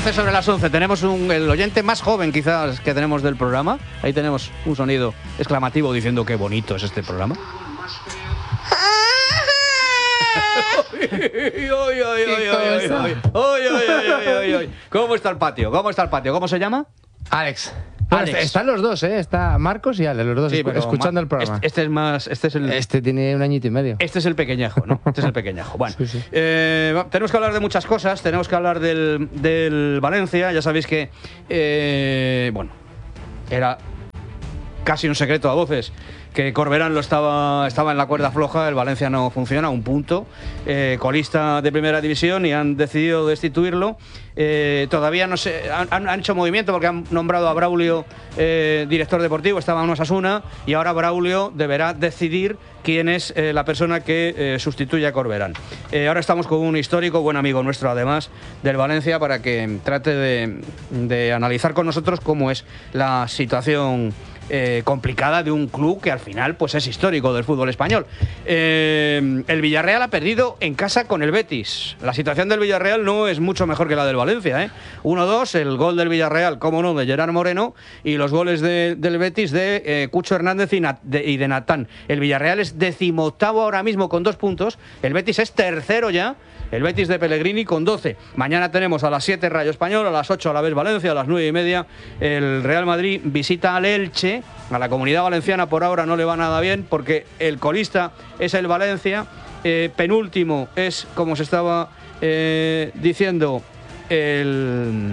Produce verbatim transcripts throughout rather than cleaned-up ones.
once sobre las once. Tenemos un, el oyente más joven quizás que tenemos del programa. Ahí tenemos un sonido exclamativo diciendo qué bonito es este programa. ¿Cómo está el patio? ¿Cómo está el patio? ¿Cómo se llama? Alex. Bueno, Alex. Están los dos, ¿eh? Está Marcos y Alex, los dos Sí, escu- pero escuchando Ma- el programa. Este, este es más, este es el, Este tiene un añito y medio. este es el pequeñajo, ¿no? Este es el pequeñajo. Bueno, Sí, sí. eh, va- tenemos que hablar de muchas cosas. Tenemos que hablar del, del Valencia. Ya sabéis que, eh, bueno, era casi un secreto a voces que Corberán lo estaba, estaba en la cuerda floja, el Valencia no funciona, un punto, eh, colista de primera división y han decidido destituirlo. Eh, todavía no sé, han, han- han hecho movimiento porque han nombrado a Braulio eh, director deportivo, estaba en Osasuna y ahora Braulio deberá decidir quién es eh, la persona que eh, sustituye a Corberán. Eh, ahora estamos con un histórico, buen amigo nuestro además, del Valencia para que trate de, de analizar con nosotros cómo es la situación Eh, complicada de un club que al final pues es histórico del fútbol español. Eh, el Villarreal ha perdido en casa con el Betis. La situación del Villarreal no es mucho mejor que la del Valencia, ¿eh? uno dos, el gol del Villarreal, cómo no, de Gerard Moreno, y los goles de, del Betis de eh, Cucho Hernández y, Nat, de, y de Natán. El Villarreal es decimoctavo ahora mismo con dos puntos, el Betis es tercero ya. El Betis de Pellegrini con doce. Mañana tenemos a las siete Rayo Español, a las ocho a la vez Valencia, a las nueve y media el Real Madrid visita al Elche. A la Comunidad Valenciana por ahora no le va nada bien porque el colista es el Valencia, eh, penúltimo es, como se estaba eh, diciendo, el,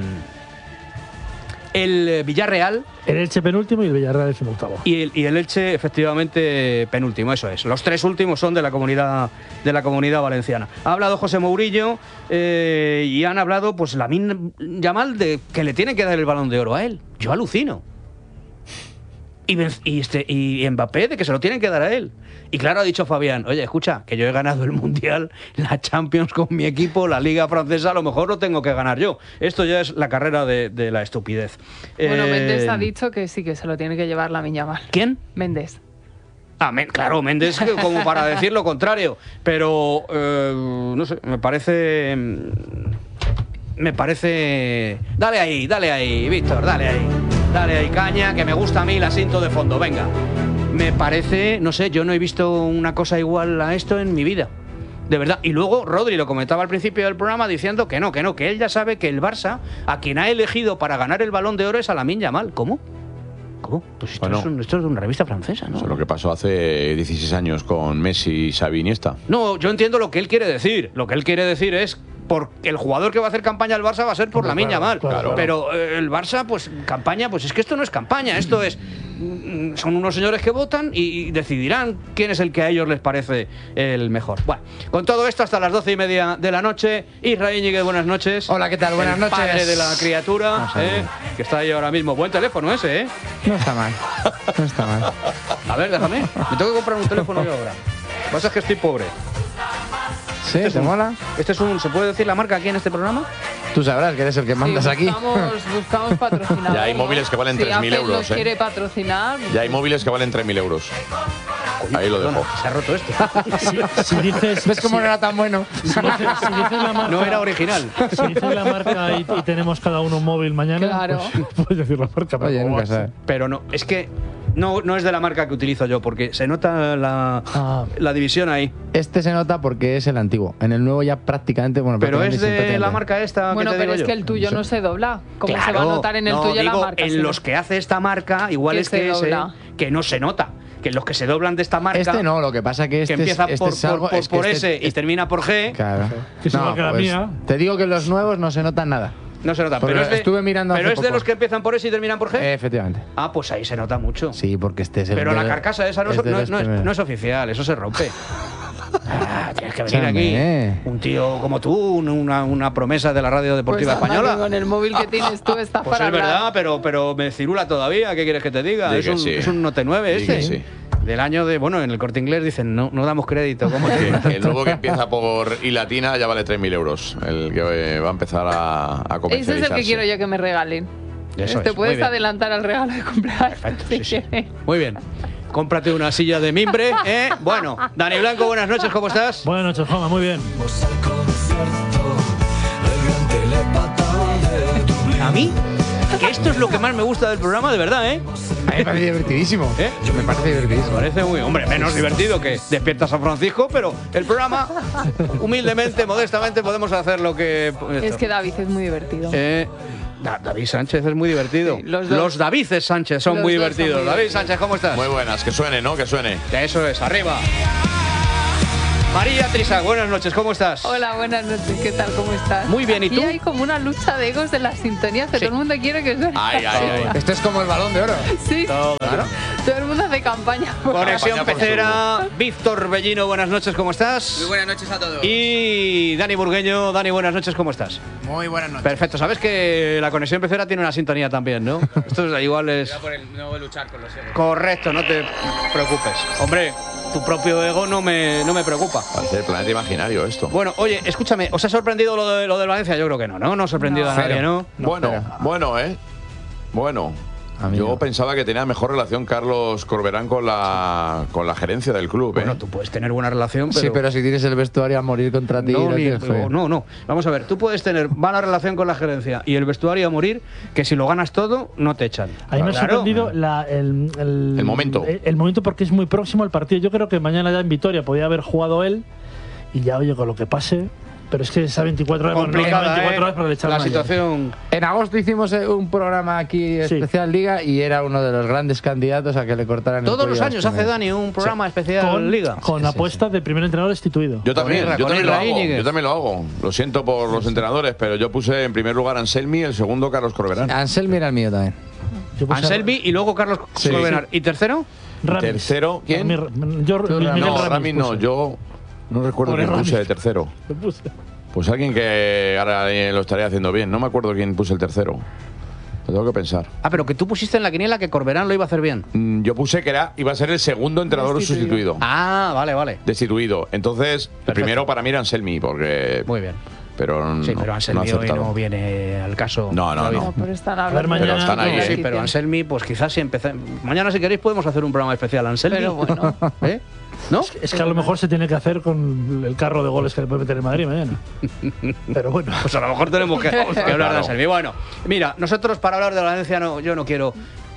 el Villarreal. El Elche penúltimo y el Villarreal decimoctavo. Y el, y el Elche, efectivamente, penúltimo, eso es. Los tres últimos son de la comunidad, de la comunidad valenciana. Ha hablado José Mourinho eh, y han hablado, pues, Lamine Yamal de que le tienen que dar el Balón de Oro a él. Yo alucino. Y, Ben- y, este, y Mbappé de que se lo tienen que dar a él. Y claro, ha dicho Fabián, oye, escucha, que yo he ganado el Mundial, la Champions con mi equipo, la Liga Francesa, a lo mejor lo tengo que ganar yo. Esto ya es la carrera de, de la estupidez. Bueno, Eh, Méndez ha dicho que sí, que se lo tiene que llevar Lamine Yamal. ¿Quién? Méndez. Ah, Men- claro, Méndez como para decir lo contrario, pero eh, no sé, me parece, me parece, dale ahí, dale ahí, Víctor, dale ahí, dale ahí caña, que me gusta a mí el asiento de fondo, venga, me parece, no sé, yo no he visto una cosa igual a esto en mi vida. De verdad. Y luego Rodri lo comentaba al principio del programa diciendo que no, que no, que él ya sabe que el Barça, a quien ha elegido para ganar el Balón de Oro es a Lamine Yamal. ¿Cómo? ¿Cómo? Pues esto, Bueno. es, un- esto es de una revista francesa, ¿no? Eso es lo que pasó hace dieciséis años con Messi, Xavi, Iniesta. No, yo entiendo lo que él quiere decir. Lo que él quiere decir es por el jugador que va a hacer campaña al Barça va a ser por Lamine Yamal. claro, claro. Pero eh, el Barça, pues campaña, pues es que esto no es campaña, esto es mm, son unos señores que votan y, y decidirán quién es el que a ellos les parece el mejor. Bueno, con todo esto hasta las doce y media de la noche. Israel Íñiguez, buenas noches. Hola, ¿qué tal? Buenas El noches. Padre de la criatura, Vamos a ver. eh, que está ahí ahora mismo. Buen teléfono ese, ¿eh? No está mal. No está mal. A ver, déjame. Me tengo que comprar un teléfono yo ahora. Lo que pasa es que estoy pobre. ¿Sí? Este es ¿Te un- mola? Este es un, ¿se puede decir la marca aquí en este programa? Tú sabrás que eres el que mandas Sí, aquí. buscamos, buscamos patrocinadores. Ya hay móviles que valen Si tres mil Apple euros, nos ¿eh? quiere patrocinar. Ya hay móviles que valen tres mil euros. Ahí lo dejo. Se ha roto esto. Si, si dices, ¿Ves cómo si, no era tan bueno? si dices, si dices la marca, No era original. Si dices la marca y, y tenemos cada uno un móvil mañana, Claro. pues, puedes decir la marca. pero Oye, ¿cómo nunca vas a- sabes. Pero no, es que no, no es de la marca que utilizo yo, porque se nota la, Ah. la división ahí. Este se nota porque es el antiguo. En el nuevo ya prácticamente, bueno, Pero prácticamente es de siempre la tiene. marca esta Bueno, que te pero digo es yo. que el tuyo no se dobla. ¿Cómo se va a Claro, notar en el no, tuyo digo, la marca? en Si los no- que hace esta marca, igual Que es se que, ese- dobla. que no se nota. Que los que se doblan de esta marca, Este no, lo que pasa que este que empieza es, este por, es algo, por, por, es que por este- S y termina por G, Claro. Que es igual que la mía. Te digo que los nuevos no se notan nada. no se nota. Porque Pero es de, estuve mirando pero hace es de poco. los que empiezan por S y terminan por G. Eh, efectivamente. Ah, pues ahí se nota mucho. Sí, porque este es el Pero de- la carcasa esa no, es es, de no, los no es, primeros. no es oficial, eso se rompe. Ah, tienes que venir Escúchame. aquí. Un tío como tú, un- una, una promesa de la radio deportiva Pues anda, española. que con el móvil que tienes tú estás Pues para es hablar. verdad, pero, pero me cirula todavía. ¿Qué quieres que te diga? Di Es que un, sí. es un Note nueve Di este. que sí. Del año de. Bueno, en el Corte Inglés dicen, no, no damos crédito. ¿Cómo te digo? El nuevo que empieza por I latina ya vale tres mil euros. El que eh, va a empezar a, a Ese es comercializarse. el que quiero yo que me regalen. Eso Te es, muy puedes bien. adelantar al regalo de cumpleaños. Perfecto, si sí, sí. quieres. Muy bien. Cómprate una silla de mimbre, ¿eh? Bueno, Dani Blanco, buenas noches, ¿cómo estás? Buenas noches, Juanma, muy bien. Vamos al concierto, el gran telepata de esto es lo que más me gusta del programa, de verdad, ¿eh? A mí me parece divertidísimo. ¿Eh? Me parece divertidísimo. Me parece muy, hombre, menos divertido que Despierta San Francisco, pero el programa, humildemente, modestamente, podemos hacer lo que... Es que David es muy divertido. Eh, Da- David Sánchez es muy divertido. Sí, los dos. los Davides Sánchez son Los muy dos son divertidos. muy David divertidos. Sánchez, ¿cómo estás? Muy buenas, que suene, ¿no? Que suene. Eso es, arriba. María Trisac, buenas noches, ¿cómo estás? Hola, buenas noches, ¿qué tal? ¿Cómo estás? Muy bien, ¿y Aquí tú? hay como una lucha de egos de las sintonías que Sí. todo el mundo quiere que suene. Ay, ay, ay. Esto es como el Balón de Oro. Sí, Claro. todo el mundo hace campaña. Conexión Campaña por Pecera, Víctor Bellino, buenas noches, ¿cómo estás? Muy buenas noches a todos. Y Dani Burgueño, Dani, buenas noches, ¿cómo estás? Muy buenas noches. Perfecto, sabes que la Conexión Pecera tiene una sintonía también, ¿no? Esto es igual es... Voy a por el- no voy a luchar con los egos. Correcto, no te preocupes. Hombre, tu propio ego no me, no me preocupa. Parece el planeta imaginario esto. Bueno, oye, escúchame, ¿os ha sorprendido lo, de, lo del Valencia? Yo creo que no, ¿no? No ha sorprendido a nadie, ¿no? bueno, espera. bueno, ¿eh? Bueno. A mí Yo no. pensaba que tenía mejor relación Carlos Corberán con la, con la gerencia del club, ¿eh? Bueno, tú puedes tener buena relación, pero... Sí, pero si tienes el vestuario a morir contra ti, No, lo ni- tienes feo. no, no. Vamos a ver, tú puedes tener mala relación con la gerencia y el vestuario a morir, que si lo ganas todo, no te echan. A mí me ha Claro. sorprendido la- el, el, El momento. El, el momento porque es muy próximo al partido. Yo creo que mañana ya en Vitoria podía haber jugado él y ya, oye, con lo que pase. Pero es que esa veinticuatro horas, bueno, no, Complicada, veinticuatro ¿eh? horas para le echaron La ayer. situación... En agosto hicimos eh, un programa aquí Sí. especial Liga y era uno de los grandes candidatos a que le cortaran el Todos los cuello a años este hace mes. Dani un programa especial Con, Liga. con Sí, sí, apuestas de primer entrenador destituido. Yo también, Irra, yo con también lo Irra hago. Íñiguez. Yo también lo hago. Lo siento por los entrenadores, pero yo puse en primer lugar a Anselmi, el segundo Carlos Corberán. Anselmi era el mío también. Yo puse a- Anselmi y luego Carlos Sí. Corbenar. ¿Y tercero? Ramis. Tercero, ¿quién? Ramis- yo, Tú, Miguel Ramis. No, Ramis Ramis no, puse. yo no recuerdo Pobre quién puse de Ramis. tercero. Lo puse. Pues alguien que ahora eh, lo estaría haciendo bien. No me acuerdo quién puse el tercero. Lo tengo que pensar. Ah, pero que tú pusiste en la quiniela que Corberán lo iba a hacer bien. Mm, Yo puse que era, iba a ser el segundo entrenador Destituido. sustituido. Ah, vale, vale. Destituido. Entonces, el primero para mí era Anselmi, porque. Muy bien. Pero no, Sí, pero no Anselmi ha hoy acertado. no viene al caso. No, no, David. no. No, pero están A ver, hablando mañana- de Pero están ahí, la ¿eh? Sí, pero competición. Anselmi, pues quizás si empezamos. Mañana, si queréis, podemos hacer un programa especial Anselmi. Pero bueno. ¿Eh? ¿No? Es que a lo mejor se tiene que hacer con el carro de goles que le puede meter en Madrid mañana. Pero bueno. Pues a lo mejor tenemos que, que hablar de Claro. Anselmi. Bueno, mira, nosotros para hablar de Valencia, no, yo no quiero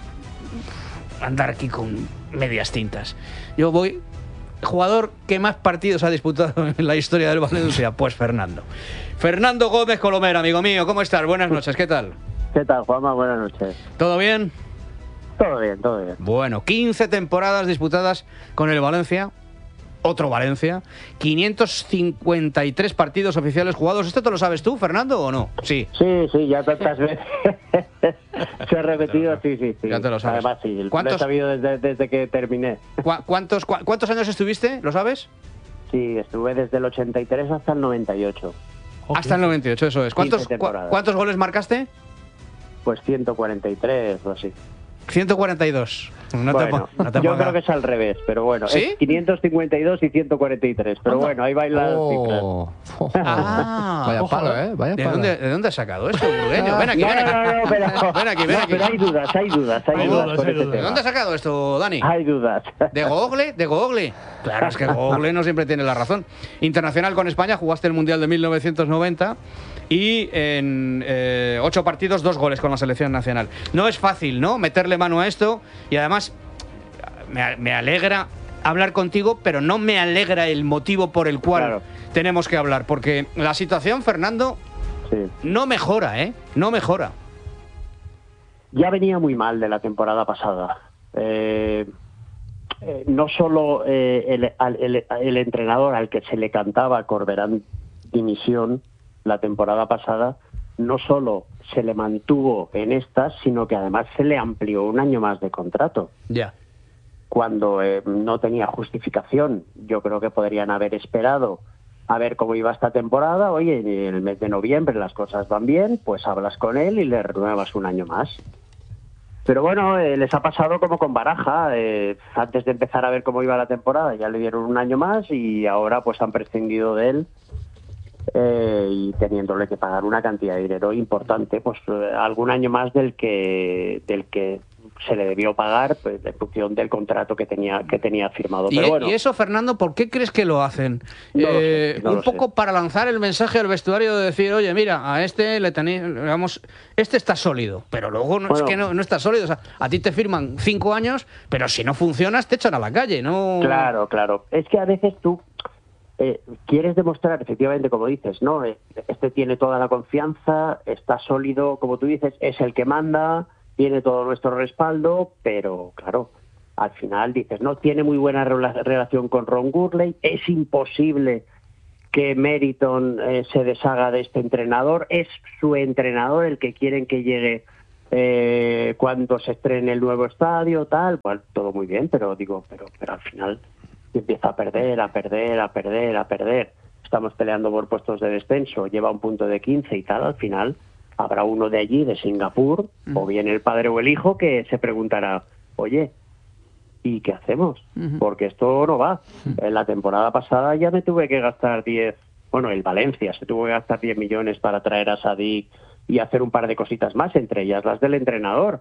andar aquí con medias tintas. Yo voy. Jugador que más partidos ha disputado en la historia del Valencia, pues Fernando. Fernando Gómez Colomera, amigo mío, ¿cómo estás? Buenas noches, ¿qué tal? ¿Qué tal, Juanma? Buenas noches. ¿Todo bien? Todo bien, todo bien. Bueno, quince temporadas disputadas con el Valencia. Otro Valencia. quinientos cincuenta y tres partidos oficiales jugados. ¿Esto te lo sabes tú, Fernando, o no? Sí. Sí, sí, ya tantas veces se ha repetido, sí, sí, sí. Ya te lo sabes. Además, sí, lo ¿Cuántos- he sabido desde, desde que terminé. ¿Cu- ¿Cuántos, cua- ¿Cuántos años estuviste? ¿Lo sabes? Sí, estuve desde el ochenta y tres hasta el noventa y ocho. Ok. Hasta el noventa y ocho, eso es. ¿Cuántos, quince cua- temporadas. ¿Cuántos goles marcaste? Pues ciento cuarenta y tres o así. ciento cuarenta y dos. No te Bueno, po- no te yo pongas- creo que es al revés, pero bueno. ¿Sí? Es quinientos cincuenta y dos y ciento cuarenta y tres. Pero bueno, ahí bailan las cifras. Oh. Ah, Vaya ojo, palo, ¿eh? Vaya ¿De palo. dónde, ¿De dónde has sacado esto, Burgueño? Ven aquí, No, ven aquí. no, no, no, pero, Ven aquí, ven no, aquí. pero hay dudas, hay dudas, hay, Hay dudas, dudas, con hay este dudas. ¿De tema. dónde has sacado esto, Dani? Hay dudas. ¿De Google? ¿De Google? Claro, es que Google no siempre tiene la razón. Internacional con España, jugaste el Mundial de mil novecientos noventa y en eh, ocho partidos, dos goles con la selección nacional. No es fácil, ¿no? Meterle mano a esto y además me, me alegra hablar contigo, pero no me alegra el motivo por el cual Claro. tenemos que hablar, porque la situación, Fernando, Sí. no mejora, ¿eh? No mejora. Ya venía muy mal de la temporada pasada. Eh, eh, no solo eh, el, al- el- el entrenador al que se le cantaba Corberán dimisión la temporada pasada, no solo se le mantuvo en estas, sino que además se le amplió un año más de contrato, Ya. cuando eh, no tenía justificación. Yo creo que podrían haber esperado a ver cómo iba esta temporada. Oye, en el mes de noviembre las cosas van bien, pues hablas con él y le renuevas un año más. Pero bueno, eh, les ha pasado como con Baraja. Eh, antes de empezar a ver cómo iba la temporada ya le dieron un año más y ahora pues han prescindido de él, eh, y teniéndole que pagar una cantidad de dinero importante, pues eh, algún año más del que del que se le debió pagar pues, en función del contrato que tenía que tenía firmado. Y, Pero bueno, y eso, Fernando, ¿por qué crees que lo hacen? No lo Eh, sé, no un lo poco sé. para lanzar el mensaje al vestuario de decir, oye, mira, a este le tenéis, digamos, este está sólido, pero luego no, Bueno. es que no, no está sólido. O sea, a ti te firman cinco años, pero si no funcionas, te echan a la calle, ¿no? Claro, claro. Es que a veces tú eh, quieres demostrar, efectivamente, como dices, ¿no? Eh, Este tiene toda la confianza, está sólido, como tú dices, es el que manda, tiene todo nuestro respaldo, pero claro, al final dices, no, tiene muy buena rela- relación con Ron Gurley, es imposible que Meriton eh, se deshaga de este entrenador, es su entrenador el que quieren que llegue eh, cuando se estrene el nuevo estadio, tal, pues todo muy bien, pero digo, pero, pero al final empieza a perder, a perder, a perder, a perder. Estamos peleando por puestos de descenso, lleva un punto de quince y tal, al final habrá uno de allí, de Singapur, Mm. o bien el padre o el hijo, que se preguntará, oye, ¿y qué hacemos? Ujú. Porque esto no va. En la temporada pasada ya me tuve que gastar diez, bueno, el Valencia se tuvo que gastar diez millones para traer a Sadik y hacer un par de cositas más, entre ellas las del entrenador.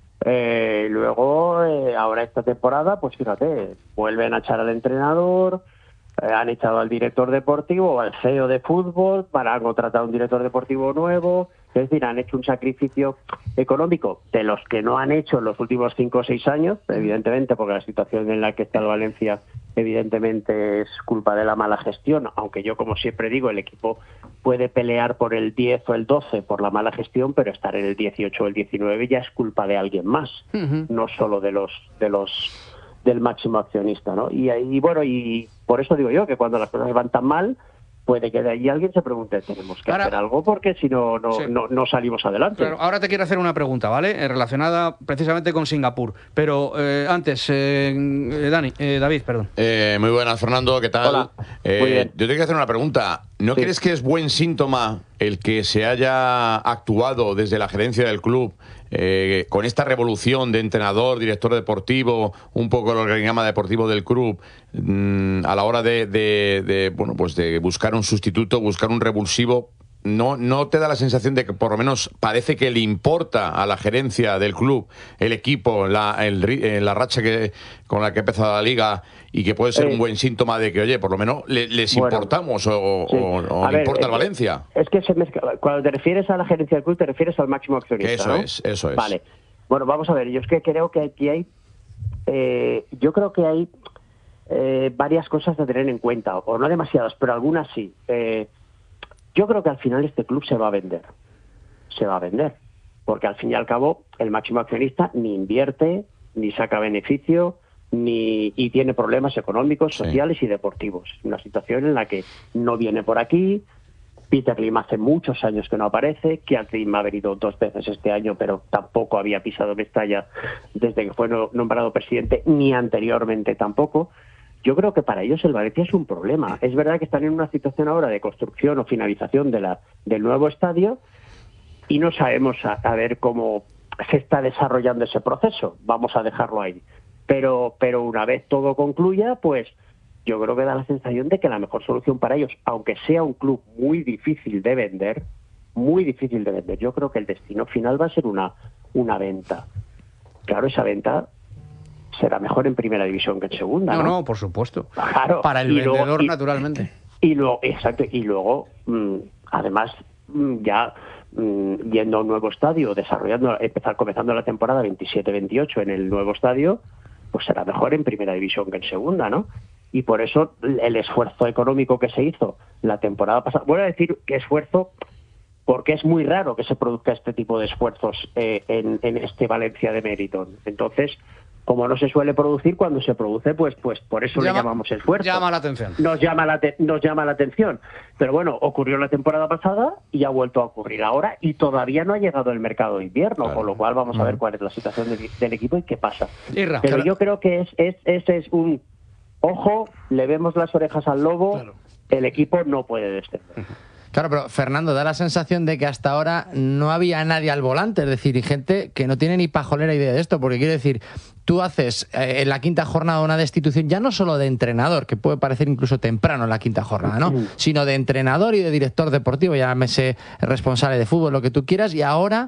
Eh, luego, eh, ahora esta temporada, pues fíjate, vuelven a echar al entrenador, eh, han echado al director deportivo, al C E O de fútbol, para contratar a un director deportivo nuevo. Es decir, han hecho un sacrificio económico de los que no han hecho en los últimos cinco o seis años, evidentemente, porque la situación en la que está el Valencia evidentemente es culpa de la mala gestión, aunque yo, como siempre digo, el equipo puede pelear por el diez o el doce por la mala gestión, pero estar en el dieciocho o el diecinueve ya es culpa de alguien más, Ujú. no solo de los de los del máximo accionista, ¿no? Y ahí, bueno, y por eso digo yo que cuando las cosas van tan mal, puede que de ahí alguien se pregunte, tenemos que Ahora- hacer algo porque si no no, Sí. no no salimos adelante. Claro, ahora te quiero hacer una pregunta, ¿vale? Eh, relacionada precisamente con Singapur. Pero eh, antes, eh, eh, Dani, eh, David, perdón. Eh, muy buenas, Fernando, ¿qué tal? Hola. Eh, Muy bien. Yo te quiero hacer una pregunta. ¿No Sí. crees que es buen síntoma el que se haya actuado desde la gerencia del club eh, con esta revolución de entrenador, director deportivo, un poco el organigrama deportivo del club, mm, a la hora de, de- de, bueno, pues de buscar un sustituto, buscar un revulsivo? ¿No, ¿No te da la sensación de que por lo menos parece que le importa a la gerencia del club, el equipo, la, el ri- eh, la racha que, con la que ha empezado la liga, y que puede ser Eh, un buen síntoma de que, oye, por lo menos le- les Bueno, importamos o, Sí. o- o A le ver, importa eh, al Valencia? Es que se mezcla- cuando te refieres a la gerencia del club, te refieres al máximo accionista, Eso ¿no? es, eso es. Vale. Bueno, vamos a ver, yo es que creo que aquí hay, eh, yo creo que hay eh, varias cosas a tener en cuenta, o no demasiadas, pero algunas sí. Eh, yo creo que al final este club se va a vender, se va a vender, porque al fin y al cabo el máximo accionista ni invierte, ni saca beneficio, ni y tiene problemas económicos, Sí. sociales y deportivos. Es una situación en la que no viene por aquí. Peter Lim hace muchos años que no aparece, Keith Lim ha venido dos veces este año, pero tampoco había pisado Mestalla desde que fue no- nombrado presidente, ni anteriormente tampoco. Yo creo que para ellos el Valencia es un problema. Es verdad que están en una situación ahora de construcción o finalización de la, del nuevo estadio y no sabemos a, a ver cómo se está desarrollando ese proceso. Vamos a dejarlo ahí. Pero, pero una vez todo concluya, pues yo creo que da la sensación de que la mejor solución para ellos, aunque sea un club muy difícil de vender, muy difícil de vender, yo creo que el destino final va a ser una, una venta. Claro, esa venta será mejor en primera división que en segunda, No, ¿no? no, por supuesto. Claro. Para el Y luego- vendedor, y- naturalmente. Y luego, exacto, y luego, mm, además, mm, ya mm, yendo a un nuevo estadio, desarrollando, empezar comenzando la temporada veintisiete veintiocho en el nuevo estadio, pues será mejor en primera división que en segunda, ¿no? Y por eso el esfuerzo económico que se hizo la temporada pasada, voy a decir que esfuerzo porque es muy raro que se produzca este tipo de esfuerzos eh, en, en este Valencia de Meriton. Entonces, como no se suele producir, cuando se produce, pues pues por eso Llama- le llamamos esfuerzo. llama la atención. Nos llama la te- nos llama la atención. Pero bueno, ocurrió la temporada pasada y ha vuelto a ocurrir ahora y todavía no ha llegado el mercado de invierno, Claro. con lo cual vamos a ver cuál es la situación del, del equipo y qué pasa. Irra, Pero claro. yo creo que es, es ese es un ojo, le vemos las orejas al lobo, Claro. el equipo no puede descender. Claro, pero Fernando, da la sensación de que hasta ahora no había nadie al volante, es decir, y gente que no tiene ni pajolera idea de esto, porque quiero decir, tú haces eh, en la quinta jornada una destitución ya no solo de entrenador, que puede parecer incluso temprano en la quinta jornada, ¿no? Sino de entrenador y de director deportivo, llámese responsable de fútbol, lo que tú quieras, y ahora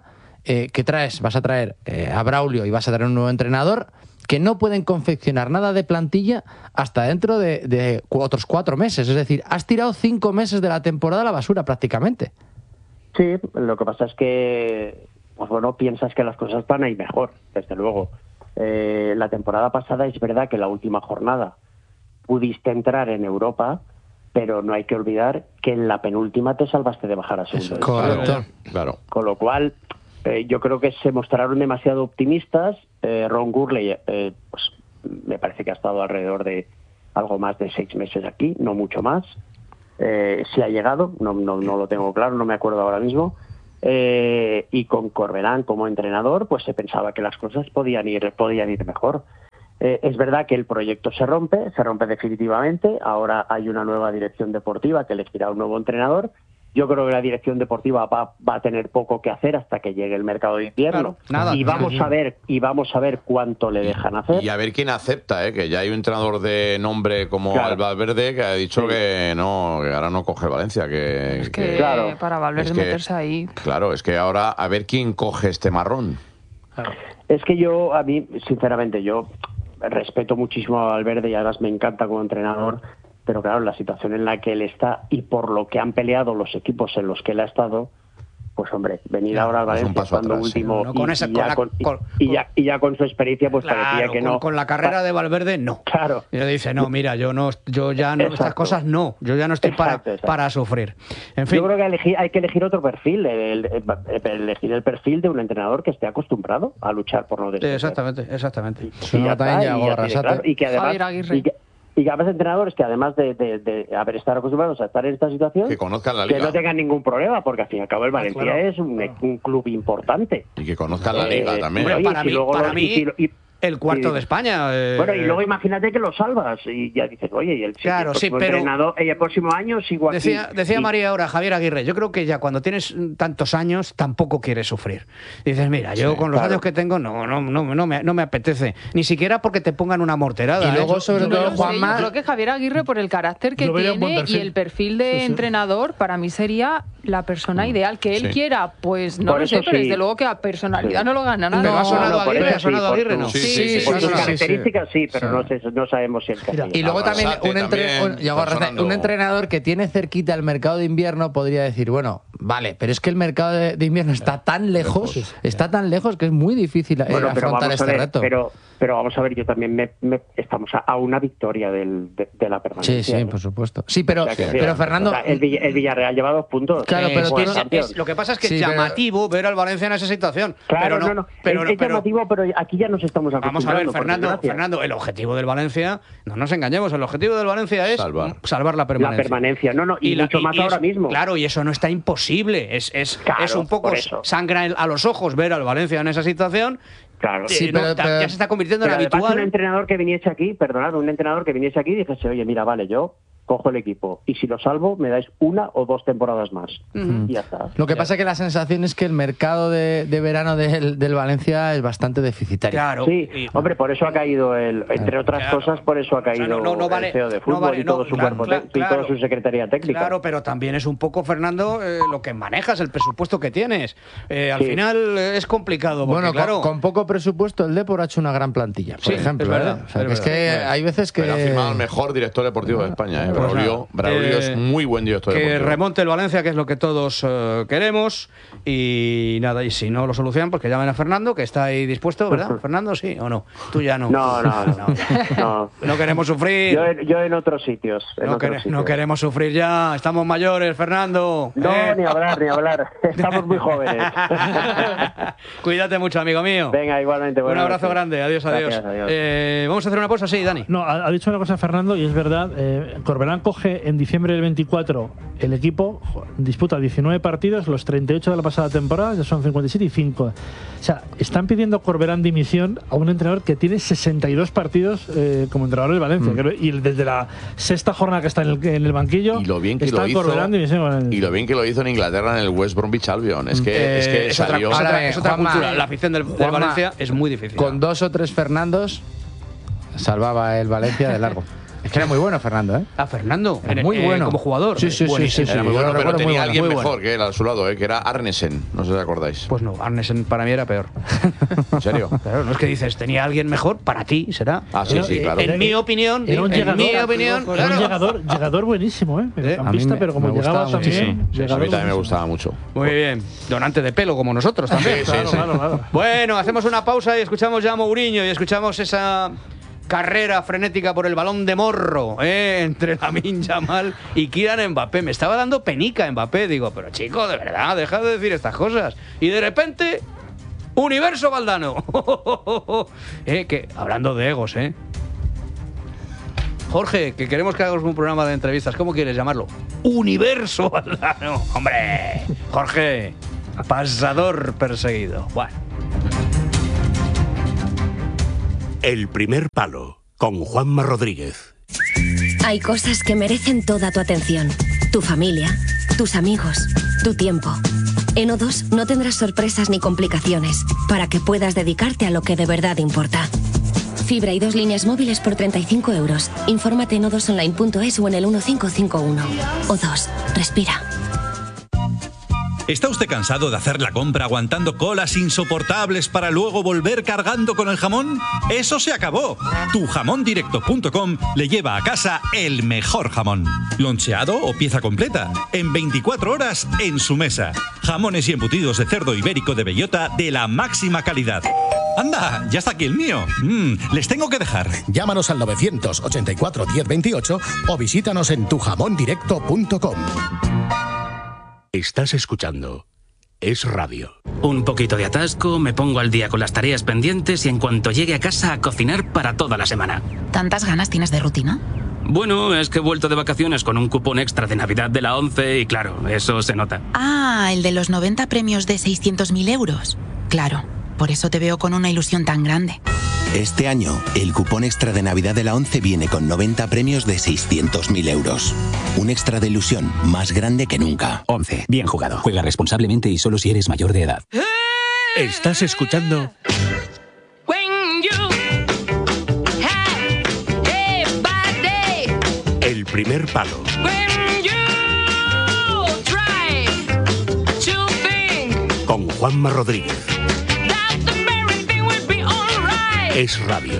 eh, que traes, vas a traer eh, a Braulio y vas a traer un nuevo entrenador, que no pueden confeccionar nada de plantilla hasta dentro de, de otros cuatro meses. Es decir, has tirado cinco meses de la temporada a la basura prácticamente. Sí, lo que pasa es que, pues bueno, piensas que las cosas van a ir mejor, desde luego. Eh, la temporada pasada es verdad que la última jornada pudiste entrar en Europa, pero no hay que olvidar que en la penúltima te salvaste de bajar a segundo. Correcto. Claro. Con lo cual, eh, yo creo que se mostraron demasiado optimistas. Eh, Ron Gurley, eh, pues me parece que ha estado alrededor de algo más de seis meses aquí, no mucho más. Eh, si ha llegado, no, no, no lo tengo claro, no me acuerdo ahora mismo. Eh, y con Corberán como entrenador, pues se pensaba que las cosas podían ir, podían ir mejor. Eh, es verdad que el proyecto se rompe, se rompe definitivamente. Ahora hay una nueva dirección deportiva que elegirá un nuevo entrenador. Yo creo que la dirección deportiva va, va a tener poco que hacer hasta que llegue el mercado de invierno. Claro, nada. Y vamos a ver, y vamos a ver cuánto le dejan hacer. Y a ver quién acepta, ¿eh? Que ya hay un entrenador de nombre como Claro. el Valverde que ha dicho Sí. que no, que ahora no coge Valencia, que, Es que Claro. para Valverde es que- meterse ahí. Claro, es que ahora a ver quién coge este marrón. Es que yo, a mí, sinceramente, yo respeto muchísimo a Valverde y además me encanta como entrenador, pero claro, la situación en la que él está y por lo que han peleado los equipos en los que él ha estado, pues hombre, venir ahora al es un Valencia paso estando atrás, sí. último No, no, con y, esa- y con ya la- con, y- con- y ya, y ya con su experiencia pues Claro, parecía que con, no. con la carrera de Valverde, no. Claro. Y le dice, no, mira, yo no, yo ya no, estas Exacto. cosas no, yo ya no estoy para, Exacto, exacto. para sufrir. En fin, Yo creo que elegir- hay que elegir otro perfil, el- el- el- elegir el perfil de un entrenador que esté acostumbrado a luchar por no sí, descender. exactamente, exactamente. Se Y ya nota está, en y Yago así de Arrasate. claro, y que además Javier Aguirre. y que, y que además entrenadores que además de, de, de haber estado acostumbrados a estar en esta situación, Que conozcan la que liga. no tengan ningún problema, porque al fin y al cabo el Valencia claro. es un, un club importante. Y que conozcan la Eh, liga también. Hombre, Oye, para si mí, luego para lo- mí y si lo- y- el cuarto sí. de España. eh, Bueno, y luego imagínate que lo salvas y ya dices, oye, y el, Claro, el sí, próximo pero- entrenador, el próximo año sigo aquí. Decía, decía Y- María ahora, Javier Aguirre, yo creo que ya cuando tienes tantos años tampoco quieres sufrir. Dices, mira, yo Sí, con los claro. años que tengo no, no, no, no, me, no me apetece. Ni siquiera porque te pongan una morterada. Y luego, ¿eh? sobre Yo todo, no sé, Juanma- yo creo que Javier Aguirre, por el carácter que Lo vería un buen tiene y perfil. el perfil de Sí, sí. entrenador, para mí sería la persona ideal. Que él Sí. quiera, pues no Por lo sé, eso pero sí. desde luego que a personalidad Sí. no lo gana nada. Pero ha No, sonado no, por Aguirre, eso ha sonado sí, por Aguirre, su- ¿no? Sí, sí, sí, por sí, sus sí, sí. características sí, pero Sí. no sé, no sabemos si es así. Y luego también Arrasate un, entre- también, un- Yago está Arrasate, sonando. un entrenador que tiene cerquita el mercado de invierno podría decir, bueno, vale, pero es que el mercado de, de invierno está tan lejos, lejos. está tan lejos que es muy difícil eh, Bueno, pero afrontar vamos a este ver, reto. pero, pero vamos a ver, yo también me, me- estamos a, a una victoria del, de, de la permanencia. Sí, sí, ¿no? por supuesto. Sí, pero, O sea que sí, pero Fernando, o sea, el, Vill- el Villarreal lleva dos puntos. Claro, pero Pues, tú no- campeón. Es- lo que pasa es que Sí, es pero- llamativo ver al Valencia en esa situación. Claro, pero no, no, no. Pero, es, no- es pero- llamativo, pero aquí ya nos estamos Vamos a acostumbrando. ver, por Fernando, desgracia. Fernando, el objetivo del Valencia, no nos engañemos, el objetivo del Valencia es Salvar. salvar la permanencia. La permanencia, no, no, y, la- mucho más y ahora es- mismo. Claro, y eso no está imposible. Es, es, Claro, es un poco por eso. sangra a los ojos ver al Valencia en esa situación. Claro. Eh, Sí, no, pero- ta- pero- ya se está convirtiendo Pero en además un habitual. entrenador que viniese aquí, perdonad, un entrenador que viniese aquí y dijese, oye, mira, vale, yo cojo el equipo y si lo salvo me dais una o dos temporadas más. Y ya está. lo que pasa es que la sensación es que el mercado de, de verano del, del Valencia es bastante deficitario. Claro. Sí, y- hombre, por eso ha caído el, entre otras Claro. cosas, por eso ha O sea, caído no- no- no vale- el C E O de no fútbol vale, y todo no, su claro, cuerpo claro, te- y toda claro. su secretaría técnica. Claro, pero también es un poco, Fernando, eh, lo que manejas, el presupuesto que tienes. Eh, al Sí. final eh, es complicado. Porque, Bueno, con- claro, con, poco presupuesto el Depor ha hecho una gran plantilla, por Sí, ejemplo. es verdad, ¿eh? O sea, es que es verdad. que Bueno. hay veces que... Pero ha firmado el mejor director deportivo de España, ¿eh? Pues Braulio, nada, Braulio eh, es muy buen director que deportivo. remonte el Valencia, que es lo que todos eh, queremos. Y nada, y si no lo solucionan, pues que llamen a Fernando, que está ahí dispuesto, ¿verdad? Fernando, sí o no. Tú ya no. No, no, no. no. No queremos sufrir. Yo, en- yo en otros sitios. en no, otros quere- sitios. no queremos sufrir ya. Estamos mayores, Fernando. No, ¿eh? ni hablar, ni hablar. Estamos muy jóvenes. Cuídate mucho, amigo mío. Venga, igualmente. Un buenas abrazo noches. grande. Adiós, adiós. Gracias, adiós. Eh, vamos a hacer una pausa, sí, Dani. No, ha, ha dicho una cosa Fernando y es verdad. Eh, Corberán coge en diciembre del veinticuatro el equipo, jo, disputa diecinueve partidos, los treinta y ocho de la pasada temporada, ya son cincuenta y siete y cinco. O sea, están pidiendo Corberán dimisión a un entrenador que tiene sesenta y dos partidos eh, como entrenador del Valencia. Mm. que- y desde la sexta jornada que está en el, en el banquillo, Y lo bien que está lo hizo. Corberán dimisión con el- Y lo bien que lo hizo en Inglaterra en el West Bromwich Albion. Es que, Eh, es que es otra, salió. es otra- Ahora bien, es otra Juanma, cultura. La afición del, del Juanma, Valencia es muy difícil. Con dos o tres Fernandos salvaba el Valencia de largo. Es que era muy bueno Fernando, ¿eh? Ah, Fernando. Era en- muy eh, bueno. como jugador. Sí, sí, sí, Buenísimo. sí, Era muy yo bueno, lo pero recuerdo tenía muy bueno, alguien muy mejor bueno. que él a su lado, ¿eh? Que era Arnesen. No sé si os acordáis. Pues no, Arnesen para mí era peor. ¿En serio? Claro, no es que dices, tenía alguien mejor, para ti será. Ah, sí, sí, claro. En mi opinión, Era un en llegador, mi opinión, era un claro. llegador, llegador buenísimo, ¿eh? Mediocampista, me- pero como me llegaba gustaba también. muchísimo. A llegador mí también me buenísimo. gustaba mucho. Muy bien. Donante de pelo, como nosotros también. Sí, sí, Claro, sí. claro, claro. Bueno, hacemos una pausa y escuchamos ya a Mourinho y escuchamos esa carrera frenética por el balón de morro, ¿eh? Entre Lamine Yamal y Kylian Mbappé. Me estaba dando penica Mbappé. Digo, pero chico, de verdad, deja de decir estas cosas. Y de repente, Universo Valdano. eh, que, hablando de egos, ¿eh? Jorge, que queremos que hagamos un programa de entrevistas. ¿Cómo quieres llamarlo? Universo Valdano. Hombre, Jorge, pasador perseguido. Bueno. El primer palo, con Juanma Rodríguez. Hay cosas que merecen toda tu atención. Tu familia, tus amigos, tu tiempo. En O dos no tendrás sorpresas ni complicaciones para que puedas dedicarte a lo que de verdad importa. Fibra y dos líneas móviles por treinta y cinco euros. Infórmate en o dos online punto es o en el uno cinco cinco uno. O dos, respira. ¿Está usted cansado de hacer la compra aguantando colas insoportables para luego volver cargando con el jamón? ¡Eso se acabó! tu jamón directo punto com le lleva a casa el mejor jamón. Loncheado o pieza completa, en veinticuatro horas en su mesa. Jamones y embutidos de cerdo ibérico de bellota de la máxima calidad. ¡Anda! ¡Ya está aquí el mío! Mm, les tengo que dejar. Llámanos al novecientos ochenta y cuatro diez veintiocho o visítanos en tu jamón directo punto com. Estás escuchando Es Radio. Un poquito de atasco, me pongo al día con las tareas pendientes y en cuanto llegue a casa a cocinar para toda la semana. ¿Tantas ganas tienes de rutina? Bueno, es que he vuelto de vacaciones con un cupón extra de Navidad de la ONCE y claro, eso se nota. Ah, el de los noventa premios de seiscientos mil euros. Claro, por eso te veo con una ilusión tan grande. Este año, el cupón extra de Navidad de la ONCE viene con noventa premios de seiscientos mil euros. Un extra de ilusión más grande que nunca. ONCE. Bien jugado. Juega responsablemente y solo si eres mayor de edad. Estás escuchando El primer palo. Con Juanma Rodríguez. Es Radio.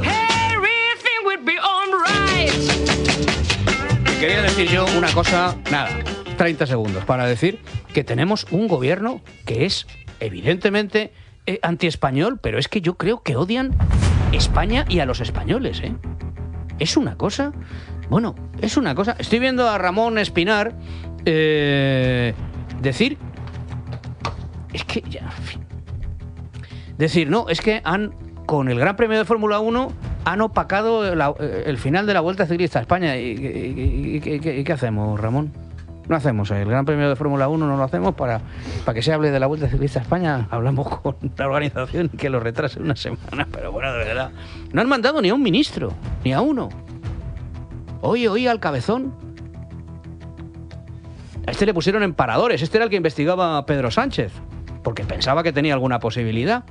Quería decir yo una cosa, nada, treinta segundos, para decir que tenemos un gobierno que es evidentemente eh, antiespañol, pero es que yo creo que odian España y a los españoles, ¿eh? Es una cosa, bueno, es una cosa. Estoy viendo a Ramón Espinar eh, decir, es que ya, en fin, decir, no, es que han, con el Gran Premio de Fórmula uno, han opacado la, el final de la Vuelta Ciclista a España. ¿Y, y, y, y, y qué hacemos, Ramón? No hacemos el Gran Premio de Fórmula uno, no lo hacemos para, para que se hable de la Vuelta Ciclista a España. Hablamos con la organización y que lo retrase una semana, pero bueno, de verdad. No han mandado ni a un ministro, ni a uno. Oye, oye, al cabezón. A este le pusieron en paradores. Este era el que investigaba a Pedro Sánchez, porque pensaba que tenía alguna posibilidad.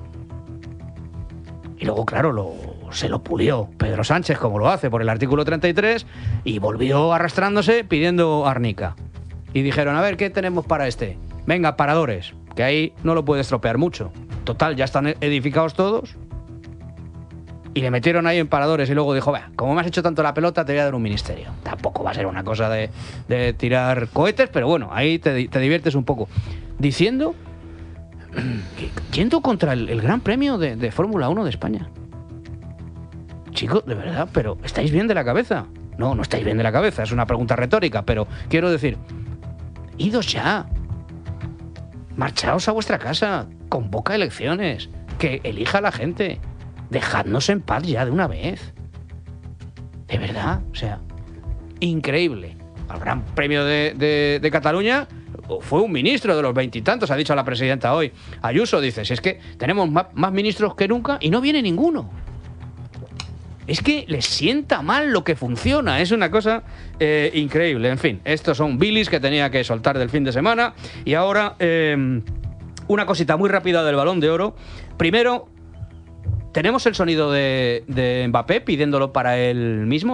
Y luego, claro, lo, se lo pulió Pedro Sánchez, como lo hace por el artículo treinta y tres, y volvió arrastrándose pidiendo árnica. Y dijeron, a ver, ¿qué tenemos para este? Venga, paradores, que ahí no lo puede estropear mucho. Total, ya están edificados todos. Y le metieron ahí en paradores y luego dijo, va, como me has hecho tanto la pelota, te voy a dar un ministerio. Tampoco va a ser una cosa de, de tirar cohetes, pero bueno, ahí te, te diviertes un poco. Diciendo... yendo contra el, el Gran Premio de, de Fórmula uno de España. Chicos, de verdad, pero ¿estáis bien de la cabeza? No, no estáis bien de la cabeza, es una pregunta retórica, pero quiero decir, idos ya. Marchaos a vuestra casa, convoca elecciones, que elija la gente. Dejadnos en paz ya de una vez. De verdad, o sea, increíble. Al Gran Premio de, de, de Cataluña fue un ministro de los veintitantos, ha dicho la presidenta hoy. Ayuso dice, si es que tenemos más, más ministros que nunca y no viene ninguno. Es que les sienta mal lo que funciona, es una cosa eh, increíble. En fin, estos son bilis que tenía que soltar del fin de semana. Y ahora, eh, una cosita muy rápida del Balón de Oro. Primero, ¿tenemos el sonido de, de Mbappé pidiéndolo para él mismo? No.